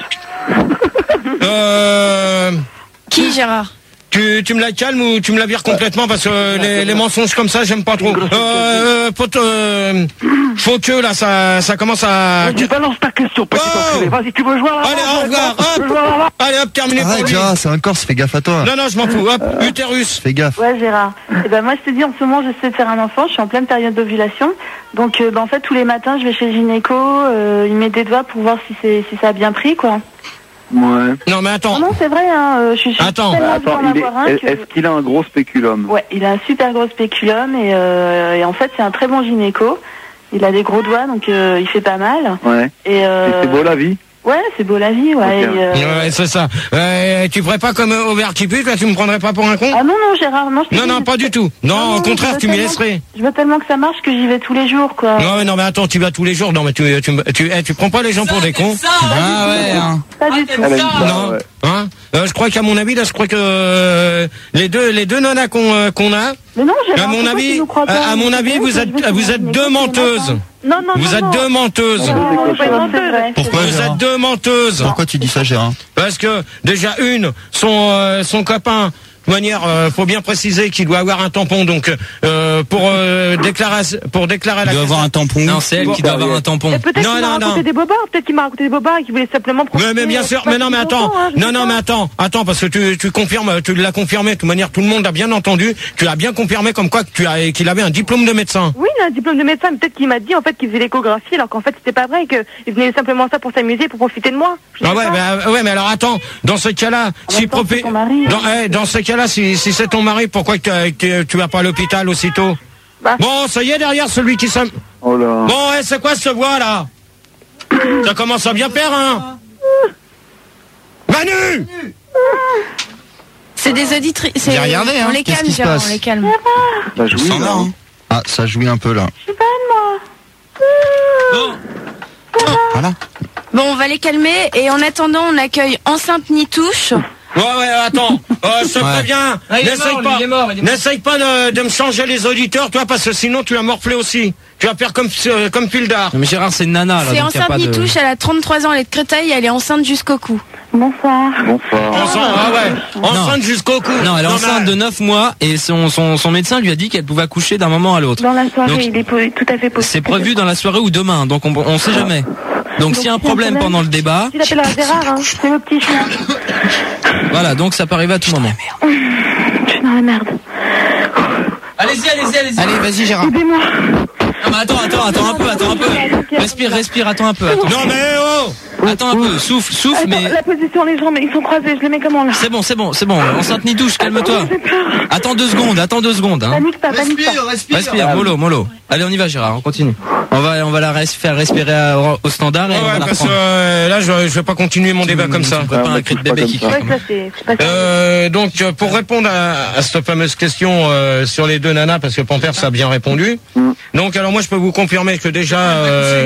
Euh... Qui, Gérard? Tu, tu me la calmes ou tu me la vires complètement parce que les, les mensonges comme ça j'aime pas trop. Euh, pote, euh, faut que là ça, ça commence à. Tu balances ta question, petit oh vas-y, tu veux jouer à la Allez, au revoir. Hop. Allez, hop, terminé. Arrête, Gérard, c'est un corse, fais gaffe à toi. Non, non, je m'en fous. Hop, euh... utérus. Fais gaffe. Ouais, Gérard. Et ben moi, je te dis, en ce moment, j'essaie de faire un enfant. Je suis en pleine période d'ovulation. Donc, euh, ben, en fait, tous les matins, je vais chez le gynéco. Euh, il met des doigts pour voir si c'est si ça a bien pris, quoi. Ouais. Non mais attends. Non, c'est vrai, hein, euh, je suis attends. tellement attends en il est, avoir un que... Est-ce qu'il a un gros spéculum? Ouais, il a un super gros spéculum et, euh, et en fait c'est un très bon gynéco. Il a des gros doigts donc euh, il fait pas mal. Ouais. Et, euh... et c'est beau la vie? Ouais, c'est beau la vie, ouais. Okay. Et, euh... ouais, c'est ça. Euh, tu ferais pas comme euh, au vert qui pue, toi, tu me prendrais pas pour un con? Ah non, non, Gérard, non. Je non, non, pas du tout. Non, non au non, contraire, tu m'y laisserais. Je veux tellement que ça marche que j'y vais tous les jours, quoi. Non, non, mais attends, tu vas tous les jours. Non, mais tu, tu, tu, tu, eh, tu prends pas les gens pour des cons. Ça, ah ouais, hein. Pas du tout. Non, ouais. Hein euh, je crois qu'à mon avis, là, je crois que euh, les deux, les deux nanas qu'on euh, qu'on a. Mais non, Gérard, à mon avis, à, à mon avis, vous êtes, vous êtes deux menteuses. Non, non, vous non, êtes non. deux menteuses. Pourquoi vous êtes deux menteuses? Pourquoi tu dis ça, Gérard? Parce que déjà une, son euh, son copain. De manière, euh, faut bien préciser qu'il doit avoir un tampon. Donc, euh, pour euh, déclarer, pour déclarer la. Il doit avoir un tampon. Non, c'est elle qui doit avoir un tampon. Peut-être qu'il m'a raconté des bobards. Peut-être qu'il m'a raconté des bobards et qu'il voulait simplement. Mais, mais bien sûr. Mais non, mais attends. Non, non, mais attends. Attends, parce que tu, tu confirmes, tu l'as confirmé. De toute manière, tout le monde a bien entendu. Tu as bien confirmé comme quoi que tu as, qu'il avait un diplôme de médecin. Oui, il a un diplôme de médecin. Peut-être qu'il m'a dit en fait qu'il faisait l'échographie, alors qu'en fait c'était pas vrai, qu'il venait simplement ça pour s'amuser, pour profiter de moi. Ah ouais, mais, ouais, mais alors attends. Dans ce cas-là, si profé... dans, eh, dans ce cas-là, si, si c'est ton mari, pourquoi que tu, tu vas pas à l'hôpital aussitôt? Bah. Bon, ça y est, derrière celui qui s'am... Oh là. Bon, eh, c'est quoi ce voix là? Ça commence à bien faire, hein? Manu! C'est des auditrices. J'ai regardé, hein. On les calme, Gérard, on les calme. Ça jouit, là, hein. Ah, ça jouit un peu là. Je suis pas de moi. Bon. Voilà. Bon, on va les calmer et en attendant, on accueille Enceinte Nitouche. Ouais, ouais, attends. Euh, je te Ouais. préviens. Ah, il est N'essaye mort, pas, lui, il est mort, il est mort. n'essaye pas de, de me changer les auditeurs, toi, parce que sinon tu vas morfler aussi. Tu vas faire comme, euh, comme Pildar. Non, mais Gérard, c'est une nana, là. C'est donc y a enceinte pas de... Nitouche, elle a trente-trois ans, elle est de Créteil, elle est enceinte jusqu'au cou. Bonsoir. Bonsoir. Enceinte, ah ouais. Enceinte jusqu'au cou. Non, elle est enceinte de neuf mois et son, son, son médecin lui a dit qu'elle pouvait accoucher d'un moment à l'autre. Dans la soirée, Donc, il est po- tout à fait possible. C'est prévu dans la soirée ou demain, donc on, on sait jamais. Donc s'il y a un problème pendant le débat, Tu l'appelles à Gérard, hein. C'est le petit chien. voilà, donc ça peut arriver à tout moment. Je suis dans la merde. Allez-y, allez-y, allez-y. Allez, vas-y, Gérard. Aidez-moi. Non, mais attends, attends, attends un peu, attends un peu. Respire, respire, attends un peu. Attends, Non, mais oh! attends un peu, souffle, souffle, Attends, mais... la position, les jambes, ils sont croisés. Je les mets comment, là? C'est bon, c'est bon, c'est bon. Enceinte Nitouche, calme-toi. J'ai peur. Attends deux secondes, attends deux secondes. Hein. Panique pas, panique pas. respire. Respire, mollo, mollo. Allez, on y va, Gérard, on continue. On va, on va la res- faire respirer à- au standard et Ouais, on va ouais, la parce que reprendre. euh, là, je, je vais pas continuer mon débat comme ça. Tu me prépares un cri de bébé qui crie. Ouais, ça, c'est c'est pas ça. Euh, donc, euh, pour répondre à, à cette fameuse question euh, sur les deux nanas, parce que Pampers a bien répondu. Donc, alors moi, je peux vous confirmer que déjà... Euh...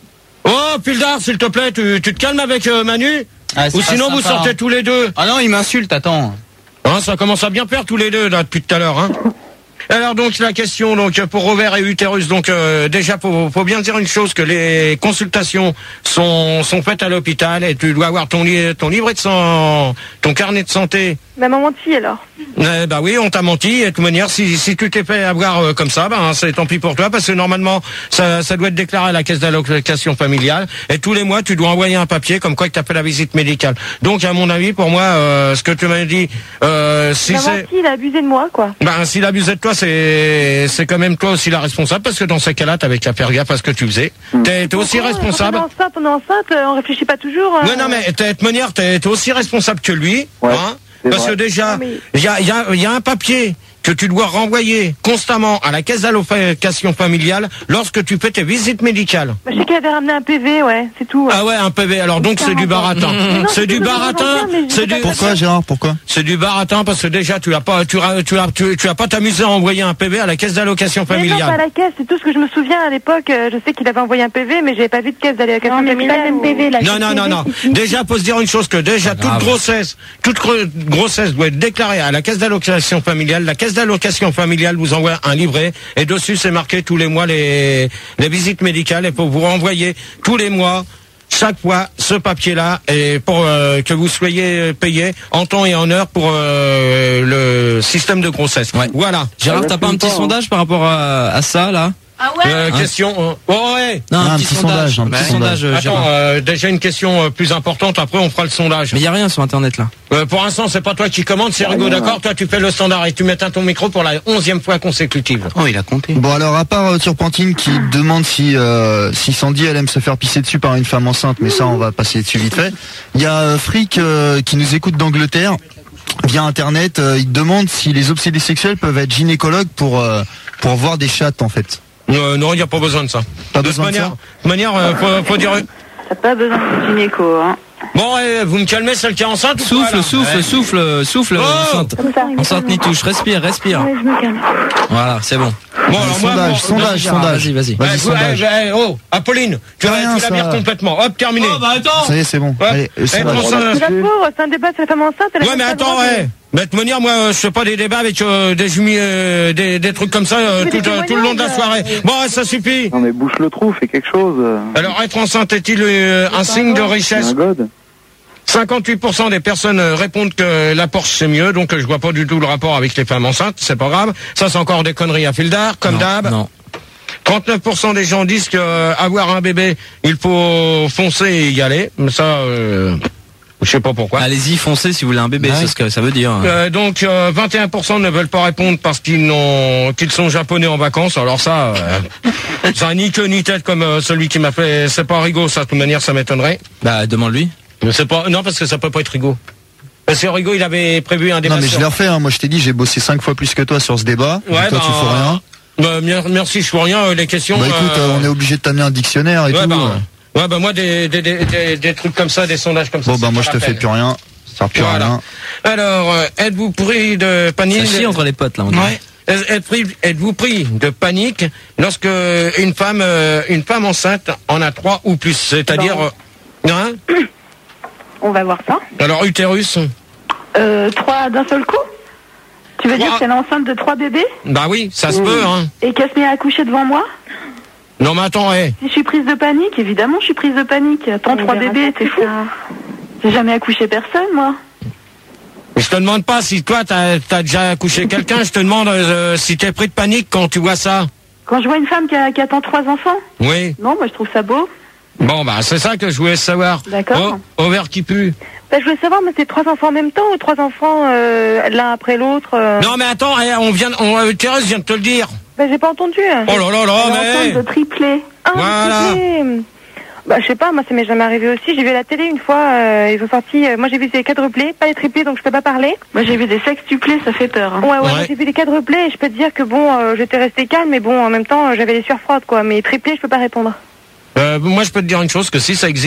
Oh, Pildar, s'il te plaît, tu, tu te calmes avec euh, Manu Ah, c'est ou pas sinon vous sympa, sortez hein. tous les deux. Ah non, il m'insulte, attends. Hein, ça commence à bien faire tous les deux là depuis tout à l'heure. Hein. Alors donc la question donc pour ovaire et utérus, donc euh, déjà faut, faut bien dire une chose, que les consultations sont sont faites à l'hôpital et tu dois avoir ton li- ton livret de sang, ton carnet de santé. Ma maman de fille, alors. Eh bah oui, on t'a menti. Et de toute manière, si, si tu t'es fait avoir euh, comme ça, ben c'est tant pis pour toi, parce que normalement, ça, ça doit être déclaré à la caisse d'allocation familiale. Et tous les mois, tu dois envoyer un papier comme quoi que t'as fait la visite médicale. Donc, à mon avis, pour moi, euh, ce que tu m'as dit, euh, si Maman c'est, de fille, il a abusé de moi, quoi. ben s'il abusait de toi, c'est c'est quand même toi aussi la responsable, parce que dans ces cas-là, t'avais qu'à faire gaffe à ce que tu faisais. T'es t'es aussi Pourquoi, responsable. On est enceinte, on est enceinte, euh, on réfléchit pas toujours. euh, Non, non, mais t'es- de toute manière, t'es t'es aussi responsable que lui, Ouais, hein, c'est parce vrai. que déjà, Non, mais- il y a, il y, a, il y a un papier que tu dois renvoyer constamment à la caisse d'allocation familiale lorsque tu fais tes visites médicales. Bah, je sais qu'elle avait ramené un P V, ouais, c'est tout. ouais. Ah ouais, un P V. Alors donc c'est du baratin. Mais non, C'est c'est du pas baratin. volontaire, mais je C'est sais du. pas Pourquoi, Gérard? Pourquoi? C'est du baratin parce que déjà tu as pas, tu as, tu as, tu, tu as pas t'amusé à envoyer un P V à la caisse d'allocation Mais non, pas à familiale. la caisse, c'est tout ce que je me souviens à l'époque. euh, Je sais qu'il avait envoyé un P V, mais j'avais pas vu de caisse d'allocation familiale. même P V, là. Non, non, non, non. Déjà, faut se dire une chose, que déjà, toute grave. grossesse, toute gro- grossesse doit être déclarée à la caisse d'allocation familiale. La caisse d'allocation familiale vous envoie un livret et dessus, c'est marqué tous les mois les, les visites médicales, et pour vous renvoyer tous les mois, chaque fois, ce papier-là, et pour euh, que vous soyez payé en temps et en heure pour euh, le système de grossesse. Ouais. Voilà. Gérard, t'as pas un petit sondage par rapport à, à ça, là? Ah ouais? Euh, Hein question. euh, oh, ouais. Non, Ah, un petit sondage, un Un petit petit sondage, euh, Attends, Gérard. euh, déjà une question euh, plus importante. Après, on fera le sondage. Mais il y a rien sur Internet, là. Euh, pour l'instant, c'est pas toi qui commande, c'est Rigaud, d'accord? Toi, tu fais le standard et tu m'éteins ton micro pour la onzième fois consécutive. Oh, il a compté. Bon, alors, à part euh, Turpentine qui demande si, euh, si Sandy, elle aime se faire pisser dessus par une femme enceinte, mais ça, on va passer dessus vite fait. Il y a euh, Frick euh, qui nous écoute d'Angleterre via Internet. Euh, il demande si les obsédés sexuels peuvent être gynécologues pour, euh, pour voir des chattes, en fait. Euh, non, il n'y a pas besoin de ça. Pas de besoin de manière, ça de manière, euh, faut, faut dire. T'as pas besoin de gynéco, hein. Bon, eh, vous me calmez, celle qui est enceinte ou Souffle, quoi, là souffle, Ouais. souffle, souffle, Oh enceinte. Comme ça. Enceinte Nitouche, respire, respire. Ouais, je me calme. Voilà, c'est bon. Bon, alors moi, sondage, bon, sondage, Gérard, sondage. vas-y, vas-y. Eh, Vas-y, vous- sondage. eh, eh, oh, Apolline, tu Rien, vas tu la ça. vires complètement. Hop, terminé. attends. Ça y est, c'est bon. Ouais. Allez, euh, Eh, sondage. prends ça. C'est la pauvre, c'est un débat sur la femme enceinte. elle a Ouais, pas mais le attends, droit de- ouais. Mais de toute manière, moi, euh, je fais pas des débats avec euh, des jumis, euh, des, des trucs comme ça euh, Mais tout, des euh, tout le long de la soirée. témoignages, Bon, ouais, ça suffit. Non mais bouche le trou, fais quelque chose. euh. Alors, être enceinte est-il euh, un signe de C'est richesse? un god. cinquante-huit pour cent des personnes euh, répondent que la Porsche c'est mieux, donc euh, je vois pas du tout le rapport avec les femmes enceintes, c'est pas grave. Ça, c'est encore des conneries à fil d'art, comme Non, d'hab. non. trente-neuf pour cent des gens disent que euh, avoir un bébé, il faut foncer et y aller. Mais ça, euh, je sais pas pourquoi. Allez-y, foncez si vous voulez un bébé, Ouais. c'est ce que ça veut dire. Euh, donc euh, vingt et un pour cent ne veulent pas répondre parce qu'ils n'ont qu'ils sont japonais en vacances. Alors ça, euh, ça a ni queue ni tête comme euh, celui qui m'a fait. C'est pas Rigaud, ça de toute manière, ça m'étonnerait. Bah, demande-lui. Mais c'est pas non parce que ça peut pas être Rigaud. Parce que Rigaud, il avait prévu un débat. Non, mais je sur- l'ai refait, hein. Moi, je t'ai dit, j'ai bossé cinq fois plus que toi sur ce débat. Et Ouais, toi, tu bah, fais rien. Bah, mer- merci, je fais rien. euh, Les questions. Bah, écoute, euh, euh, on est obligé de t'amener un dictionnaire et ouais, tout. bah, euh. ouais, bah moi des des, des, des des trucs comme ça, des sondages comme ça. Bon, bah, c'est moi, pas je te la fais peine. plus rien. Ça sert plus à Voilà. rien. Alors, euh, êtes-vous pris de Ça panique? chie entre les potes, là. On dirait. Ouais. Êtes- êtes-vous- Êtes-vous pris de panique lorsque une femme, euh, une femme enceinte en a trois ou plus, c'est-à-dire, Bon. euh, hein On va voir ça. Alors utérus. Euh, trois d'un seul coup? Tu veux trois... dire qu'elle est enceinte de trois bébés? Bah oui, ça se mmh. peut, hein. Et qu'elle se met à accoucher devant moi? Non, mais attends, hé. Hey. Si je suis prise de panique, évidemment, je suis prise de panique. Attends, trois bébés, t'es fou? J'ai jamais accouché personne, moi. Mais je te demande pas si toi, t'as as déjà accouché quelqu'un, je te demande euh, si t'es pris de panique quand tu vois ça. Quand je vois une femme qui, a, qui attend trois enfants? Oui. Non, moi, je trouve ça beau. Bon, bah, c'est ça que je voulais savoir. D'accord. Oh, ovaire qui pue. Bah, je voulais savoir, mais c'est trois enfants en même temps ou trois enfants euh, l'un après l'autre euh... Non, mais attends, on vient, on, euh, Thérèse vient de te le dire. Bah, j'ai pas entendu. Oh là là là, mais... de triplé. Ah, voilà. Triplé. Bah, je sais pas, moi, ça m'est jamais arrivé aussi. J'ai vu à la télé une fois, euh, ils ont sorti, euh, moi j'ai vu des quadruplés, pas les triplés, donc je peux pas parler. Moi, j'ai vu des sextuplés, ça fait peur. Hein. Ouais, ouais, ouais. Moi, j'ai vu des quadruplés et je peux te dire que bon, euh, j'étais restée calme, mais bon, en même temps, j'avais les sueurs froides, quoi. Mais triplés, je peux pas répondre. Euh, moi, je peux te dire une chose, que si ça existe,